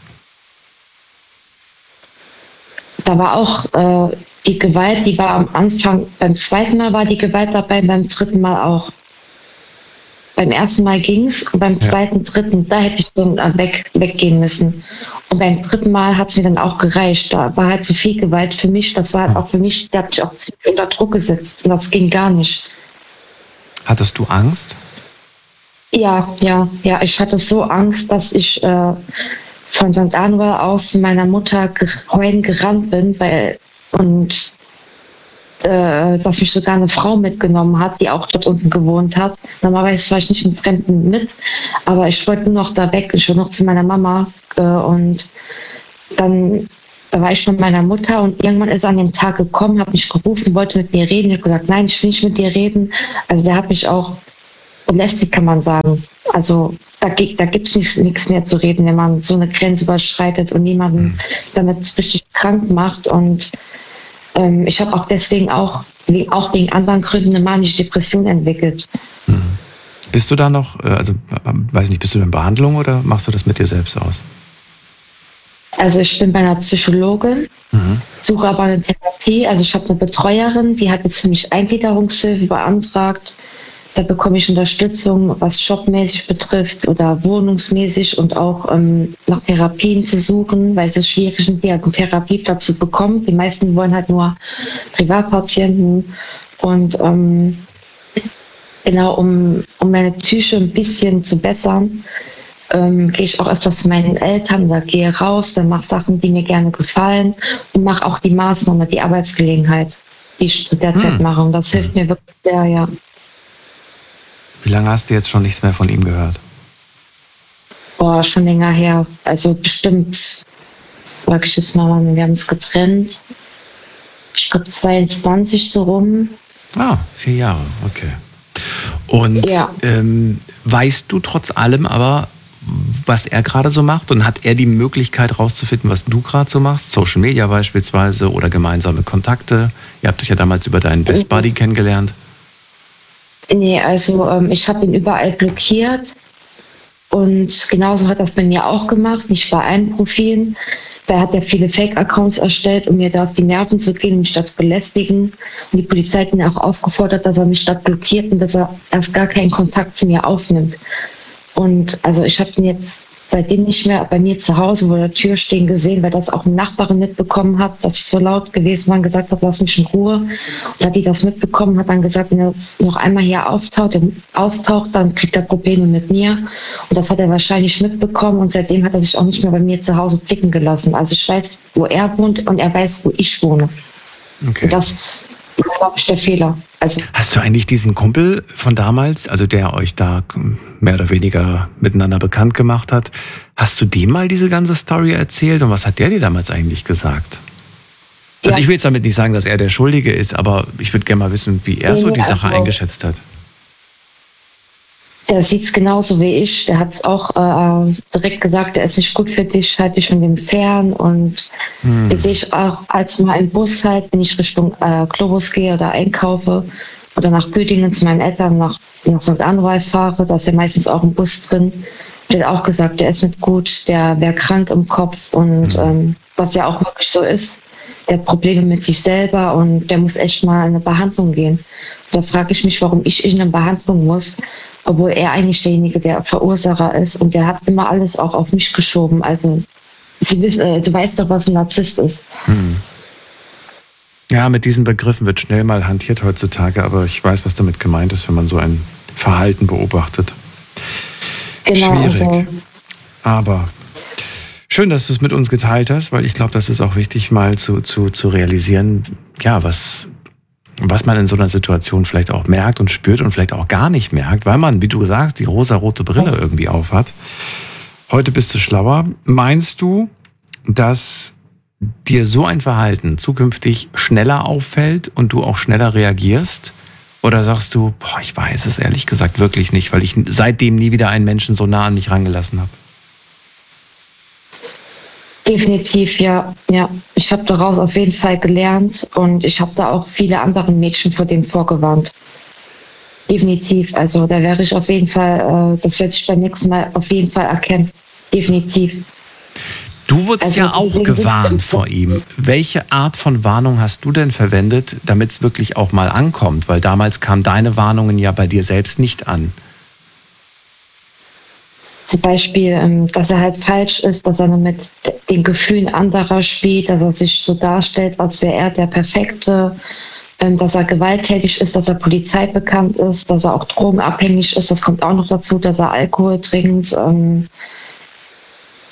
da war auch äh, die Gewalt, die war am Anfang, beim zweiten Mal war die Gewalt dabei, beim dritten Mal auch. Beim ersten Mal ging es und beim Ja. zweiten, dritten, da hätte ich dann äh, weg, weggehen müssen. Und beim dritten Mal hat es mir dann auch gereicht. Da war halt zu viel Gewalt für mich. Das war halt auch für mich, der hat mich auch ziemlich unter Druck gesetzt. Und das ging gar nicht. Hattest du Angst? Ja, ja, ja. Ich hatte so Angst, dass ich äh, von Sankt Anual aus zu meiner Mutter heulen gerannt bin, weil und äh, dass mich sogar eine Frau mitgenommen hat, die auch dort unten gewohnt hat. Normalerweise war ich nicht mit Fremden mit, aber ich wollte nur noch da weg, ich wollte noch zu meiner Mama äh, und dann da war ich mit meiner Mutter und irgendwann ist er an dem Tag gekommen, hat mich gerufen, wollte mit mir reden. Ich habe gesagt, nein, ich will nicht mit dir reden. Also der hat mich auch belästigt, kann man sagen. Also da, da gibt es nichts mehr zu reden, wenn man so eine Grenze überschreitet und niemanden damit richtig krank macht. Und ähm, ich habe auch deswegen auch, auch wegen anderen Gründen eine manische Depression entwickelt. Mhm. Bist du da noch, also weiß nicht, bist du in Behandlung oder machst du das mit dir selbst aus? Also ich bin bei einer Psychologin, mhm. suche aber eine Therapie. Also ich habe eine Betreuerin, die hat jetzt für mich Eingliederungshilfe beantragt. Da bekomme ich Unterstützung, was jobmäßig betrifft oder wohnungsmäßig und auch ähm, nach Therapien zu suchen, weil es ist schwierig, einen Therapieplatz zu bekommen. Die meisten wollen halt nur Privatpatienten. Und ähm, genau, um, um meine Psyche ein bisschen zu bessern, Ähm, gehe ich auch öfters zu meinen Eltern oder gehe raus, dann mache Sachen, die mir gerne gefallen und mache auch die Maßnahme, die Arbeitsgelegenheit, die ich zu der Zeit hm. mache. Und das hilft mir wirklich sehr, ja. Wie lange hast du jetzt schon nichts mehr von ihm gehört? Boah, schon länger her. Also bestimmt, sag ich jetzt mal, wir haben es getrennt. Ich glaube zweiundzwanzig so rum. Ah, vier Jahre, okay. Und ja. ähm, weißt du trotz allem aber, was er gerade so macht? Und hat er die Möglichkeit rauszufinden, was du gerade so machst? Social Media beispielsweise oder gemeinsame Kontakte? Ihr habt euch ja damals über deinen Best Buddy kennengelernt. Nee, also ähm, ich habe ihn überall blockiert. Und genauso hat das bei mir auch gemacht, nicht bei allen Profilen. Da hat er viele Fake-Accounts erstellt, um mir da auf die Nerven zu gehen, mich da zu belästigen. Und die Polizei hat ihn auch aufgefordert, dass er mich da blockiert und dass er erst gar keinen Kontakt zu mir aufnimmt. Und also ich habe ihn jetzt seitdem nicht mehr bei mir zu Hause vor der Tür stehen gesehen, weil das auch eine Nachbarin mitbekommen hat, dass ich so laut gewesen war und gesagt habe, lass mich in Ruhe. Und hat die das mitbekommen, hat dann gesagt, wenn er noch einmal hier auftaucht, auftaucht, dann kriegt er Probleme mit mir. Und das hat er wahrscheinlich mitbekommen und seitdem hat er sich auch nicht mehr bei mir zu Hause blicken gelassen. Also ich weiß, wo er wohnt und er weiß, wo ich wohne. Okay. Und das war, glaube ich, der Fehler. Also, hast du eigentlich diesen Kumpel von damals, also der euch da mehr oder weniger miteinander bekannt gemacht hat, hast du dem mal diese ganze Story erzählt und was hat der dir damals eigentlich gesagt? Also ja. Ich will jetzt damit nicht sagen, dass er der Schuldige ist, aber ich würde gerne mal wissen, wie er nee, so die Sache also, eingeschätzt hat. Der sieht es genauso wie ich. Der hat auch äh, direkt gesagt, er ist nicht gut für dich, halt dich von dem fern. Und hm. den sehe ich auch als mal im Bus halt, wenn ich Richtung äh, Globus gehe oder einkaufe oder nach Göttingen zu meinen Eltern nach, nach Sankt Anual fahre, da ist ja meistens auch ein Bus drin. Der hat auch gesagt, der ist nicht gut, der wäre krank im Kopf und hm. ähm, was ja auch wirklich so ist. Der hat Probleme mit sich selber und der muss echt mal in eine Behandlung gehen. Da frage ich mich, warum ich in eine Behandlung muss, obwohl er eigentlich derjenige, der Verursacher ist. Und der hat immer alles auch auf mich geschoben. Also, Sie wissen, äh, du weißt doch, was ein Narzisst ist. Hm. Ja, mit diesen Begriffen wird schnell mal hantiert heutzutage, aber ich weiß, was damit gemeint ist, wenn man so ein Verhalten beobachtet. Genau. Schwierig. Also. Aber schön, dass du es mit uns geteilt hast, weil ich glaube, das ist auch wichtig, mal zu, zu, zu realisieren, ja, was... was man in so einer Situation vielleicht auch merkt und spürt und vielleicht auch gar nicht merkt, weil man, wie du sagst, die rosa-rote Brille irgendwie aufhat. Heute bist du schlauer. Meinst du, dass dir so ein Verhalten zukünftig schneller auffällt und du auch schneller reagierst? Oder sagst du, boah, ich weiß es ehrlich gesagt wirklich nicht, weil ich seitdem nie wieder einen Menschen so nah an mich rangelassen habe? Definitiv, ja. ja. Ich habe daraus auf jeden Fall gelernt und ich habe da auch viele andere Mädchen vor dem vorgewarnt. Definitiv. Also da wäre ich auf jeden Fall, äh, das werde ich beim nächsten Mal auf jeden Fall erkennen. Definitiv. Du wurdest also, ja auch gewarnt vor ihm. Welche Art von Warnung hast du denn verwendet, damit es wirklich auch mal ankommt? Weil damals kamen deine Warnungen ja bei dir selbst nicht an. Zum Beispiel, dass er halt falsch ist, dass er nur mit den Gefühlen anderer spielt, dass er sich so darstellt, als wäre er der Perfekte, dass er gewalttätig ist, dass er Polizei bekannt ist, dass er auch drogenabhängig ist. Das kommt auch noch dazu, dass er Alkohol trinkt.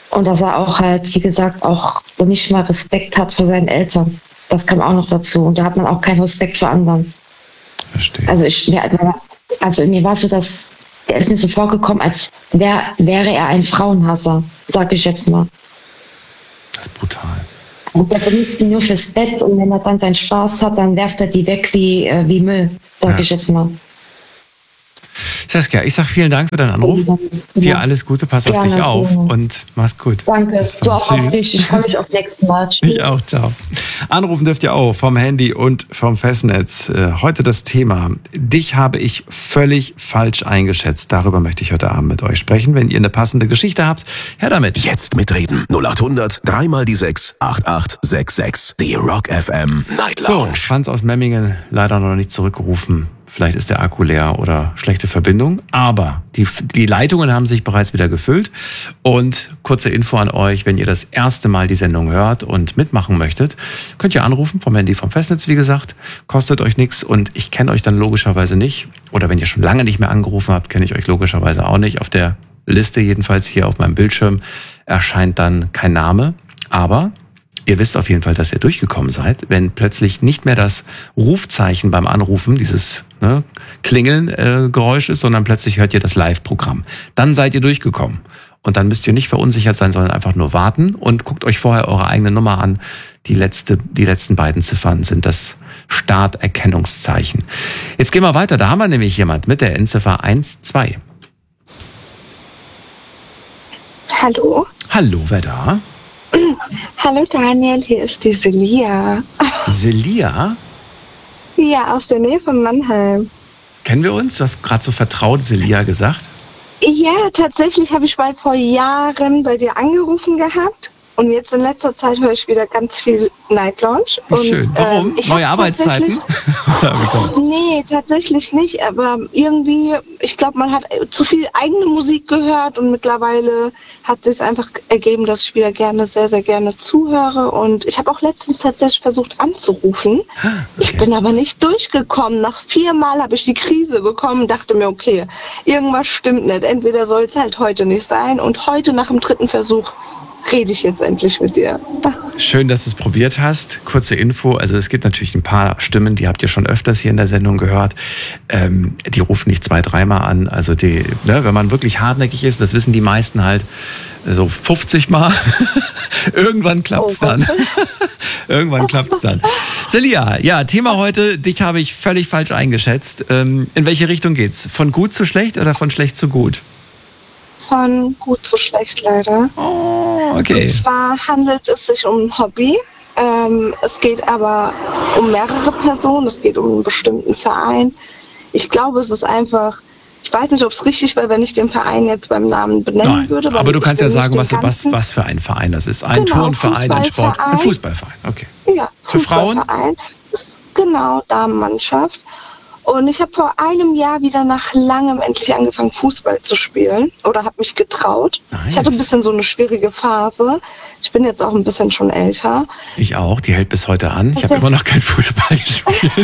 Und dass er auch halt, wie gesagt, auch nicht mal Respekt hat vor seinen Eltern. Das kam auch noch dazu. Und da hat man auch keinen Respekt vor anderen. Verstehe. Also ich, mir- also mir war so, dass er ist mir so vorgekommen, als wär, wäre er ein Frauenhasser, sag ich jetzt mal. Das ist brutal. Also der benutzt die nur fürs Bett und wenn er dann seinen Spaß hat, dann werft er die weg wie, äh, wie Müll, sag Ja. ich jetzt mal. Saskia, ich sag vielen Dank für deinen Anruf. Dir Ja. alles Gute, pass auf Gerne, dich auf gerne. und mach's gut. Danke, Bis du auch bald. auf Tschüss. dich. Ich freue mich aufs nächste Mal. Tschüss. Ich auch, ciao. Anrufen dürft ihr auch vom Handy und vom Festnetz. Äh, Heute das Thema: Dich habe ich völlig falsch eingeschätzt. Darüber möchte ich heute Abend mit euch sprechen. Wenn ihr eine passende Geschichte habt, her damit. Jetzt mitreden. null acht hundert, dreimal die sechs, acht acht sechs sechs. Die Rock F M Night So, Lounge. Franz aus Memmingen leider noch nicht zurückgerufen. Vielleicht ist der Akku leer oder schlechte Verbindung. Aber die, die Leitungen haben sich bereits wieder gefüllt. Und kurze Info an euch: Wenn ihr das erste Mal die Sendung hört und mitmachen möchtet, könnt ihr anrufen vom Handy vom Festnetz, wie gesagt. Kostet euch nichts und ich kenne euch dann logischerweise nicht. Oder wenn ihr schon lange nicht mehr angerufen habt, kenne ich euch logischerweise auch nicht. Auf der Liste jedenfalls hier auf meinem Bildschirm erscheint dann kein Name. Aber ihr wisst auf jeden Fall, dass ihr durchgekommen seid, wenn plötzlich nicht mehr das Rufzeichen beim Anrufen, dieses ne, Klingeln äh, Geräusch ist, sondern plötzlich hört ihr das Live-Programm. Dann seid ihr durchgekommen. Und dann müsst ihr nicht verunsichert sein, sondern einfach nur warten und guckt euch vorher eure eigene Nummer an. Die letzte, die letzten beiden Ziffern sind das Starterkennungszeichen. Jetzt gehen wir weiter. Da haben wir nämlich jemand mit der Endziffer eins zwei. Hallo. Hallo, wer da? Hallo Daniel, hier ist die Celia. Celia? Ja, aus der Nähe von Mannheim. Kennen wir uns? Du hast gerade so vertraut Celia gesagt. Ja, tatsächlich habe ich mal vor Jahren bei dir angerufen gehabt. Und jetzt in letzter Zeit höre ich wieder ganz viel Night Lounge. Wie Und, schön. Warum? ähm, ich Neue hab's Arbeitszeiten? tatsächlich- Nee, tatsächlich nicht. Aber irgendwie, ich glaube, man hat zu viel eigene Musik gehört und mittlerweile hat es einfach ergeben, dass ich wieder gerne, sehr, sehr gerne zuhöre. Und ich habe auch letztens tatsächlich versucht anzurufen. Ich bin aber nicht durchgekommen. Nach viermal habe ich die Krise bekommen und dachte mir, okay, irgendwas stimmt nicht. Entweder soll es halt heute nicht sein. Und heute nach dem dritten Versuch rede ich jetzt endlich mit dir. Schön, dass du es probiert hast. Kurze Info, also es gibt natürlich ein paar Stimmen, die habt ihr schon öfters hier in der Sendung gehört. Ähm, die rufen nicht zwei, dreimal an. Also die, ne, wenn man wirklich hartnäckig ist, das wissen die meisten halt so fünfzig Mal. Irgendwann klappt's Oh dann. Irgendwann klappt's dann. Celia, ja, Thema heute, dich habe ich völlig falsch eingeschätzt. Ähm, in welche Richtung geht's? Von gut zu schlecht oder von schlecht zu gut? Von gut zu schlecht leider. Oh, okay. Und zwar handelt es sich um ein Hobby. Ähm, es geht aber um mehrere Personen. Es geht um einen bestimmten Verein. Ich glaube, es ist einfach, ich weiß nicht, ob es richtig wäre, wenn ich den Verein jetzt beim Namen benennen Nein, würde. weil aber du ich kannst will ja sagen, nicht was, den was, ganzen- was für ein Verein das ist. Ein Genau, Turnverein, ein Sport, ein Fußballverein. Fußballverein. Okay. Ja, Für Frauen? Fußballverein. Ist genau, Damenmannschaft. Und ich habe vor einem Jahr wieder nach langem endlich angefangen, Fußball zu spielen. Oder habe mich getraut. Nice. Ich hatte ein bisschen so eine schwierige Phase. Ich bin jetzt auch ein bisschen schon älter. Ich auch, die hält bis heute an. Ich habe immer noch kein Fußball gespielt.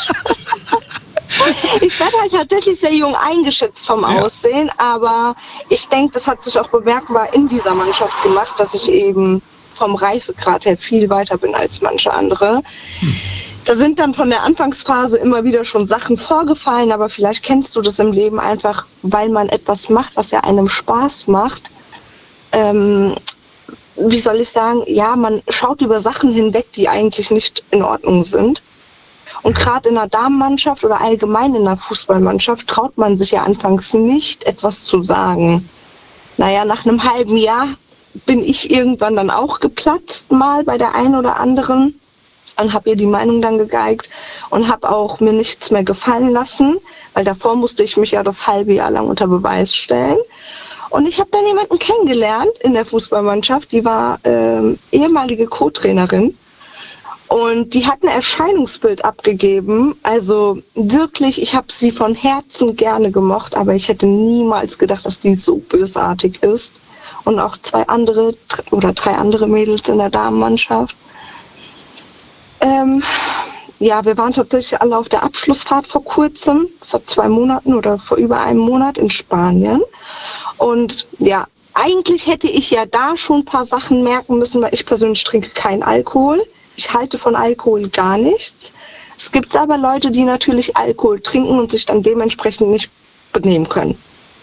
Ich werde halt tatsächlich sehr jung eingeschätzt vom Ja. Aussehen. Aber ich denke, das hat sich auch bemerkbar in dieser Mannschaft gemacht, dass ich eben vom Reifegrad her viel weiter bin als manche andere. Hm. Da sind dann von der Anfangsphase immer wieder schon Sachen vorgefallen, aber vielleicht kennst du das im Leben einfach, weil man etwas macht, was ja einem Spaß macht. Ähm, wie soll ich sagen? Ja, man schaut über Sachen hinweg, die eigentlich nicht in Ordnung sind. Und gerade in einer Damenmannschaft oder allgemein in einer Fußballmannschaft traut man sich ja anfangs nicht, etwas zu sagen. Naja, nach einem halben Jahr bin ich irgendwann dann auch geplatzt, mal bei der einen oder anderen. Und habe ihr die Meinung dann gegeigt und habe auch mir nichts mehr gefallen lassen, weil davor musste ich mich ja das halbe Jahr lang unter Beweis stellen. Und ich habe dann jemanden kennengelernt in der Fußballmannschaft, die war ähm, ehemalige Co-Trainerin und die hat ein Erscheinungsbild abgegeben. Also wirklich, ich habe sie von Herzen gerne gemocht, aber ich hätte niemals gedacht, dass die so bösartig ist. Und auch zwei andere oder drei andere Mädels in der Damenmannschaft. Ähm, ja, wir waren tatsächlich alle auf der Abschlussfahrt vor kurzem, vor zwei Monaten oder vor über einem Monat in Spanien. Und ja, eigentlich hätte ich ja da schon ein paar Sachen merken müssen, weil ich persönlich trinke keinen Alkohol. Ich halte von Alkohol gar nichts. Es gibt aber Leute, die natürlich Alkohol trinken und sich dann dementsprechend nicht benehmen können.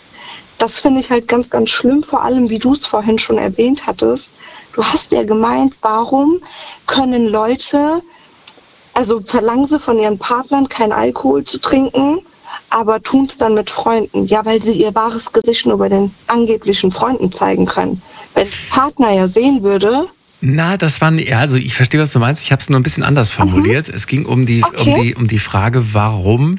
Das finde ich halt ganz, ganz schlimm, vor allem, wie du es vorhin schon erwähnt hattest. Du hast ja gemeint, warum können Leute, also verlangen sie von ihren Partnern, keinen Alkohol zu trinken, aber tun es dann mit Freunden. Ja, weil sie ihr wahres Gesicht nur bei den angeblichen Freunden zeigen können. Wenn der Partner ja sehen würde... Na, das waren, ja, also ich verstehe, was du meinst. Ich habe es nur ein bisschen anders formuliert. Mhm. Es ging um die, okay. um die, um die Frage, warum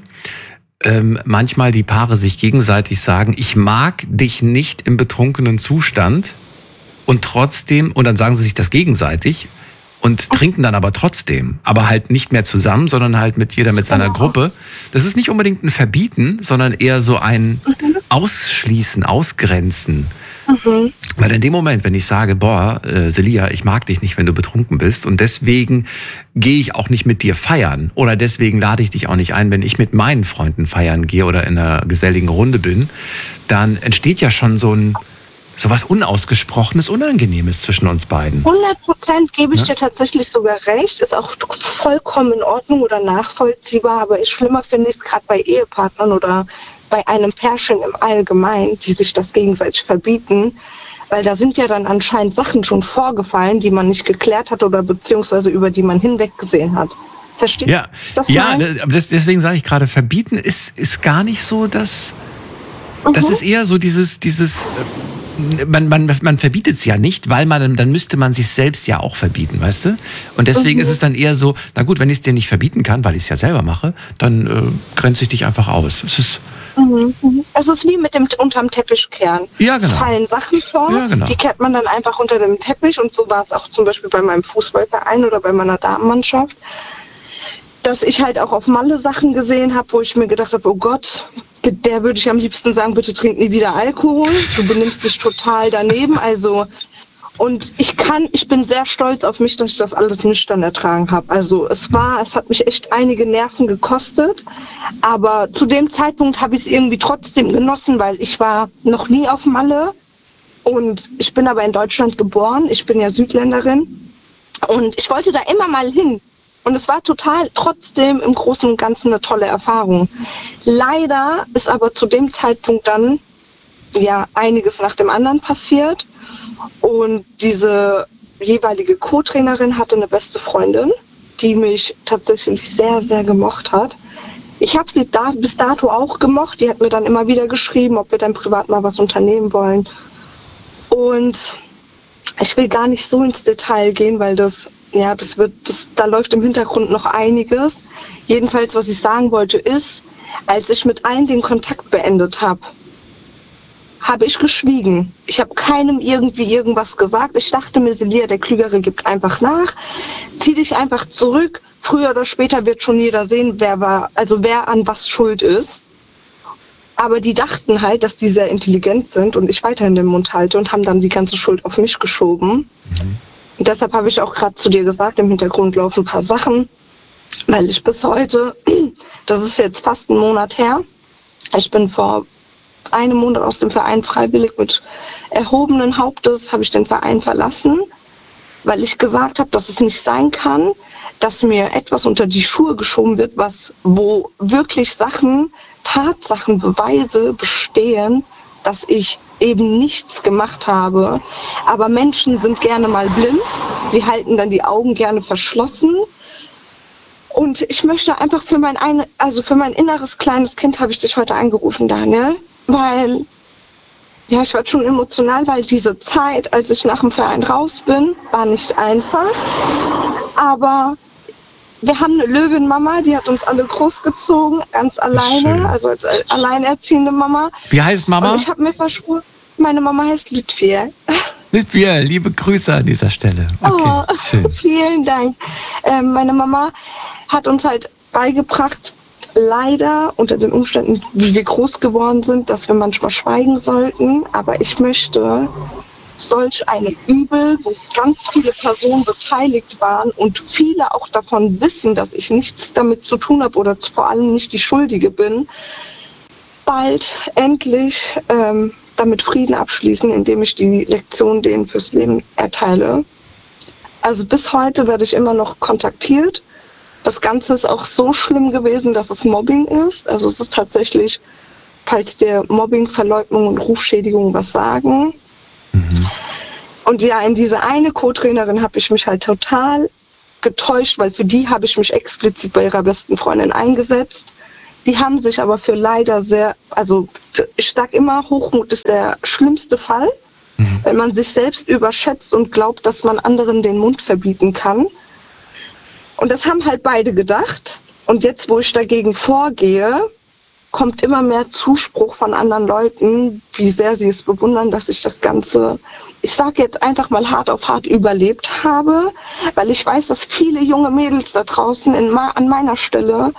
ähm, manchmal die Paare sich gegenseitig sagen, ich mag dich nicht im betrunkenen Zustand und trotzdem, und dann sagen sie sich das gegenseitig und trinken dann aber trotzdem, aber halt nicht mehr zusammen, sondern halt mit jeder mit seiner Gruppe. Das ist nicht unbedingt ein Verbieten, sondern eher so ein Ausschließen, Ausgrenzen. Mhm. Weil in dem Moment, wenn ich sage, boah, äh, Celia, ich mag dich nicht, wenn du betrunken bist und deswegen gehe ich auch nicht mit dir feiern oder deswegen lade ich dich auch nicht ein, wenn ich mit meinen Freunden feiern gehe oder in einer geselligen Runde bin, dann entsteht ja schon so ein so was Unausgesprochenes, Unangenehmes zwischen uns beiden. hundert Prozent gebe ich ja? dir tatsächlich sogar recht. Ist auch vollkommen in Ordnung oder nachvollziehbar. Aber schlimmer finde ich es gerade bei Ehepartnern oder bei einem Pärchen im Allgemeinen, die sich das gegenseitig verbieten. Weil da sind ja dann anscheinend Sachen schon vorgefallen, die man nicht geklärt hat oder beziehungsweise über die man hinweggesehen hat. Versteht ja. das? Ja, aber das, deswegen sage ich gerade, verbieten ist, ist gar nicht so, dass... Mhm. Das ist eher so dieses... dieses Man, man, man verbietet es ja nicht, weil man dann müsste man sich selbst ja auch verbieten, weißt du? Und deswegen mhm. ist es dann eher so, na gut, wenn ich es dir nicht verbieten kann, weil ich es ja selber mache, dann äh, grenze ich dich einfach aus. Es ist, mhm. es ist wie mit dem unterm Teppich kehren. Ja, genau. Es fallen Sachen vor, ja, genau. die kehrt man dann einfach unter dem Teppich und so war es auch zum Beispiel bei meinem Fußballverein oder bei meiner Damenmannschaft, dass ich halt auch auf Malle Sachen gesehen habe, wo ich mir gedacht habe, oh Gott, der würde ich am liebsten sagen, bitte trink nie wieder Alkohol. Du benimmst dich total daneben. Also, und ich kann, ich bin sehr stolz auf mich, dass ich das alles nüchtern ertragen habe. Also es war, es hat mich echt einige Nerven gekostet. Aber zu dem Zeitpunkt habe ich es irgendwie trotzdem genossen, weil ich war noch nie auf Malle. Und ich bin aber in Deutschland geboren. Ich bin ja Südländerin. Und ich wollte da immer mal hin. Und es war total trotzdem im Großen und Ganzen eine tolle Erfahrung. Leider ist aber zu dem Zeitpunkt dann ja einiges nach dem anderen passiert. Und diese jeweilige Co-Trainerin hatte eine beste Freundin, die mich tatsächlich sehr, sehr gemocht hat. Ich habe sie da bis dato auch gemocht. Die hat mir dann immer wieder geschrieben, ob wir dann privat mal was unternehmen wollen. Und ich will gar nicht so ins Detail gehen, weil das Ja, das wird, das, da läuft im Hintergrund noch einiges. Jedenfalls, was ich sagen wollte, ist, als ich mit allen den Kontakt beendet habe, habe ich geschwiegen. Ich habe keinem irgendwie irgendwas gesagt. Ich dachte mir, Celia, der Klügere gibt einfach nach. Zieh dich einfach zurück. Früher oder später wird schon jeder sehen, wer war, also wer an was schuld ist. Aber die dachten halt, dass die sehr intelligent sind und ich weiterhin den Mund halte und haben dann die ganze Schuld auf mich geschoben. Mhm. Und deshalb habe ich auch gerade zu dir gesagt, im Hintergrund laufen ein paar Sachen, weil ich bis heute, das ist jetzt fast ein Monat her, ich bin vor einem Monat aus dem Verein freiwillig mit erhobenen Hauptes, habe ich den Verein verlassen, weil ich gesagt habe, dass es nicht sein kann, dass mir etwas unter die Schuhe geschoben wird, was, wo wirklich Sachen, Tatsachen, Beweise bestehen, dass ich eben nichts gemacht habe. Aber Menschen sind gerne mal blind. Sie halten dann die Augen gerne verschlossen. Und ich möchte einfach für mein, eine, also für mein inneres kleines Kind habe ich dich heute angerufen, Daniel. Weil, ja, ich war schon emotional, weil diese Zeit, als ich nach dem Verein raus bin, war nicht einfach. Aber wir haben eine Löwenmama, die hat uns alle großgezogen, ganz alleine, also als alleinerziehende Mama. Wie heißt Mama? Und ich habe mir versprochen, meine Mama heißt Lütfier. Lütfier, liebe Grüße an dieser Stelle. Okay, oh, schön. Vielen Dank. Ähm, meine Mama hat uns halt beigebracht, leider unter den Umständen, wie wir groß geworden sind, dass wir manchmal schweigen sollten. Aber ich möchte solch eine Übel, wo ganz viele Personen beteiligt waren und viele auch davon wissen, dass ich nichts damit zu tun habe oder vor allem nicht die Schuldige bin, bald endlich ähm, damit Frieden abschließen, indem ich die Lektion denen fürs Leben erteile. Also bis heute werde ich immer noch kontaktiert. Das Ganze ist auch so schlimm gewesen, dass es Mobbing ist. Also es ist tatsächlich, falls der Mobbing, Verleugnung und Rufschädigung was sagen. Mhm. Und ja, in diese eine Co-Trainerin habe ich mich halt total getäuscht, weil für die habe ich mich explizit bei ihrer besten Freundin eingesetzt. Die haben sich aber für leider sehr, also ich sage immer, Hochmut ist der schlimmste Fall, mhm. wenn man sich selbst überschätzt und glaubt, dass man anderen den Mund verbieten kann. Und das haben halt beide gedacht. Und jetzt, wo ich dagegen vorgehe, kommt immer mehr Zuspruch von anderen Leuten, wie sehr sie es bewundern, dass ich das Ganze, ich sage jetzt einfach mal hart auf hart überlebt habe, weil ich weiß, dass viele junge Mädels da draußen in, an meiner Stelle,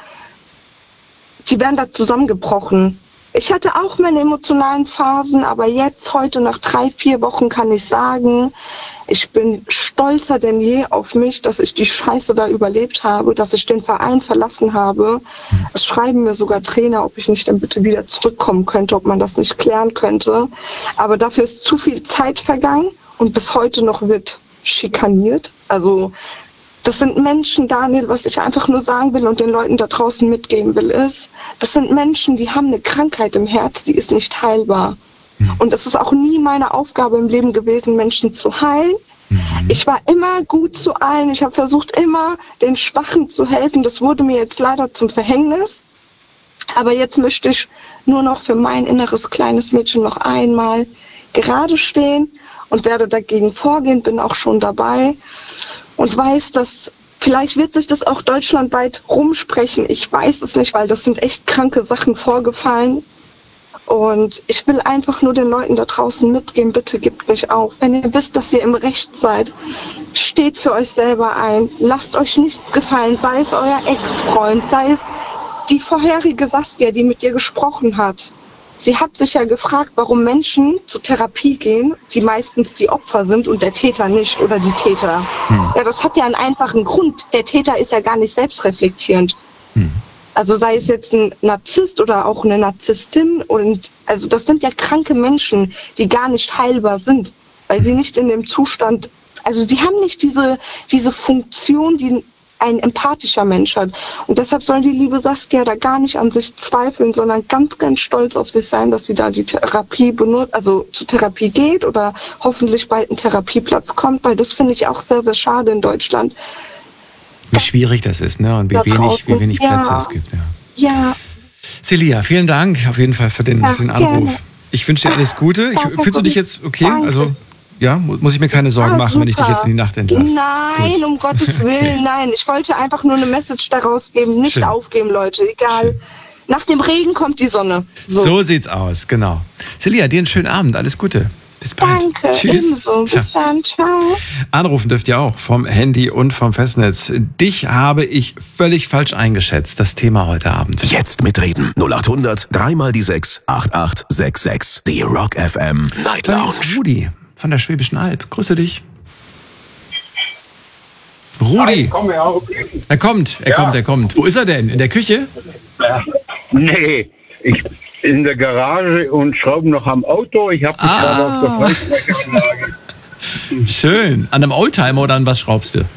die werden da zusammengebrochen. Ich hatte auch meine emotionalen Phasen, aber jetzt, heute nach drei, vier Wochen kann ich sagen, ich bin stolzer denn je auf mich, dass ich die Scheiße da überlebt habe, dass ich den Verein verlassen habe. Es schreiben mir sogar Trainer, ob ich nicht dann bitte wieder zurückkommen könnte, ob man das nicht klären könnte. Aber dafür ist zu viel Zeit vergangen und bis heute noch wird schikaniert. Also das sind Menschen, Daniel, was ich einfach nur sagen will und den Leuten da draußen mitgeben will, ist, das sind Menschen, die haben eine Krankheit im Herz, die ist nicht heilbar. Mhm. Und es ist auch nie meine Aufgabe im Leben gewesen, Menschen zu heilen. Mhm. Ich war immer gut zu allen. Ich habe versucht, immer den Schwachen zu helfen. Das wurde mir jetzt leider zum Verhängnis. Aber jetzt möchte ich nur noch für mein inneres kleines Mädchen noch einmal gerade stehen und werde dagegen vorgehen, bin auch schon dabei. Und weiß, dass vielleicht wird sich das auch deutschlandweit rumsprechen. Ich weiß es nicht, weil das sind echt kranke Sachen vorgefallen. Und ich will einfach nur den Leuten da draußen mitgeben, bitte gebt nicht auf. Wenn ihr wisst, dass ihr im Recht seid, steht für euch selber ein. Lasst euch nichts gefallen, sei es euer Ex-Freund, sei es die vorherige Saskia, die mit dir gesprochen hat. Sie hat sich ja gefragt, warum Menschen zur Therapie gehen, die meistens die Opfer sind und der Täter nicht oder die Täter. Hm. Ja, das hat ja einen einfachen Grund. Der Täter ist ja gar nicht selbstreflektierend. Hm. Also sei es jetzt ein Narzisst oder auch eine Narzisstin. Und also das sind ja kranke Menschen, die gar nicht heilbar sind, weil sie nicht in dem Zustand, also sie haben nicht diese, diese Funktion, die ein empathischer Mensch hat. Und deshalb soll die liebe Saskia da gar nicht an sich zweifeln, sondern ganz, ganz stolz auf sich sein, dass sie da die Therapie benutzt, also zur Therapie geht oder hoffentlich bald ein Therapieplatz kommt, weil das finde ich auch sehr, sehr schade in Deutschland. Wie schwierig das ist, ne? Und wie wenig, wie wenig Plätze ja. es gibt. Ja. ja. Celia, vielen Dank auf jeden Fall für den, ja, für den Anruf. Gerne. Ich wünsche dir alles Gute. Ich, fühlst du dich jetzt okay? Danke. Also ja, muss ich mir keine Sorgen ah, machen, super. wenn ich dich jetzt in die Nacht entlasse? Nein, Gut. um Gottes Willen, okay. nein. Ich wollte einfach nur eine Message daraus geben. Nicht Schön. aufgeben, Leute, egal. Schön. Nach dem Regen kommt die Sonne. So. so sieht's aus, genau. Celia, dir einen schönen Abend. Alles Gute. Bis bald. Danke, Tschüss. ebenso. Bis Ciao. dann. Ciao. Anrufen dürft ihr auch vom Handy und vom Festnetz. Dich habe ich völlig falsch eingeschätzt, das Thema heute Abend. Jetzt mitreden. null acht hundert, dreimal die sechs, acht acht sechs sechs. Die Rock F M Night Lounge. Rudi von der Schwäbischen Alb. Grüße dich. Rudi. Er kommt, er ja. kommt, er kommt. Wo ist er denn? In der Küche? Ja. Nee, ich in der Garage und schraube noch am Auto. Ich habe mich ah. gerade auf der Freisprechanlage. Schön. An einem Oldtimer oder an was schraubst du?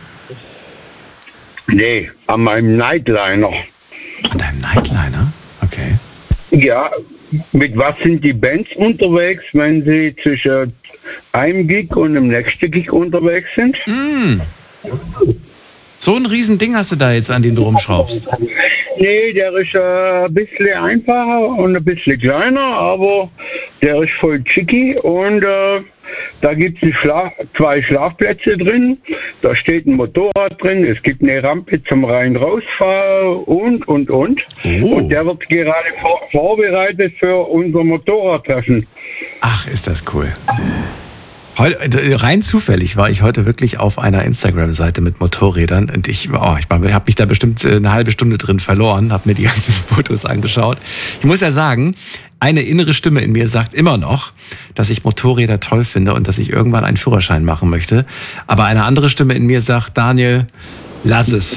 Nee, an meinem Nightliner. An deinem Nightliner? Okay. Ja, mit was sind die Bands unterwegs, wenn sie zwischen einem Gig und dem nächsten Gig unterwegs sind? Mm. So ein Riesending hast du da jetzt, an dem du rumschraubst? Nee, der ist äh, ein bisschen einfacher und ein bisschen kleiner, aber der ist voll chicky und äh, da gibt es Schlaf- zwei Schlafplätze drin, da steht ein Motorrad drin, es gibt eine Rampe zum Rein-Rausfahren und, und, und. Oh. Und der wird gerade vor- vorbereitet für unser Motorradtreffen. Ach, ist das cool. Heute, rein zufällig war ich heute wirklich auf einer Instagram-Seite mit Motorrädern und ich, oh, ich habe mich da bestimmt eine halbe Stunde drin verloren, habe mir die ganzen Fotos angeschaut. Ich muss ja sagen, eine innere Stimme in mir sagt immer noch, dass ich Motorräder toll finde und dass ich irgendwann einen Führerschein machen möchte. Aber eine andere Stimme in mir sagt, Daniel, lass es.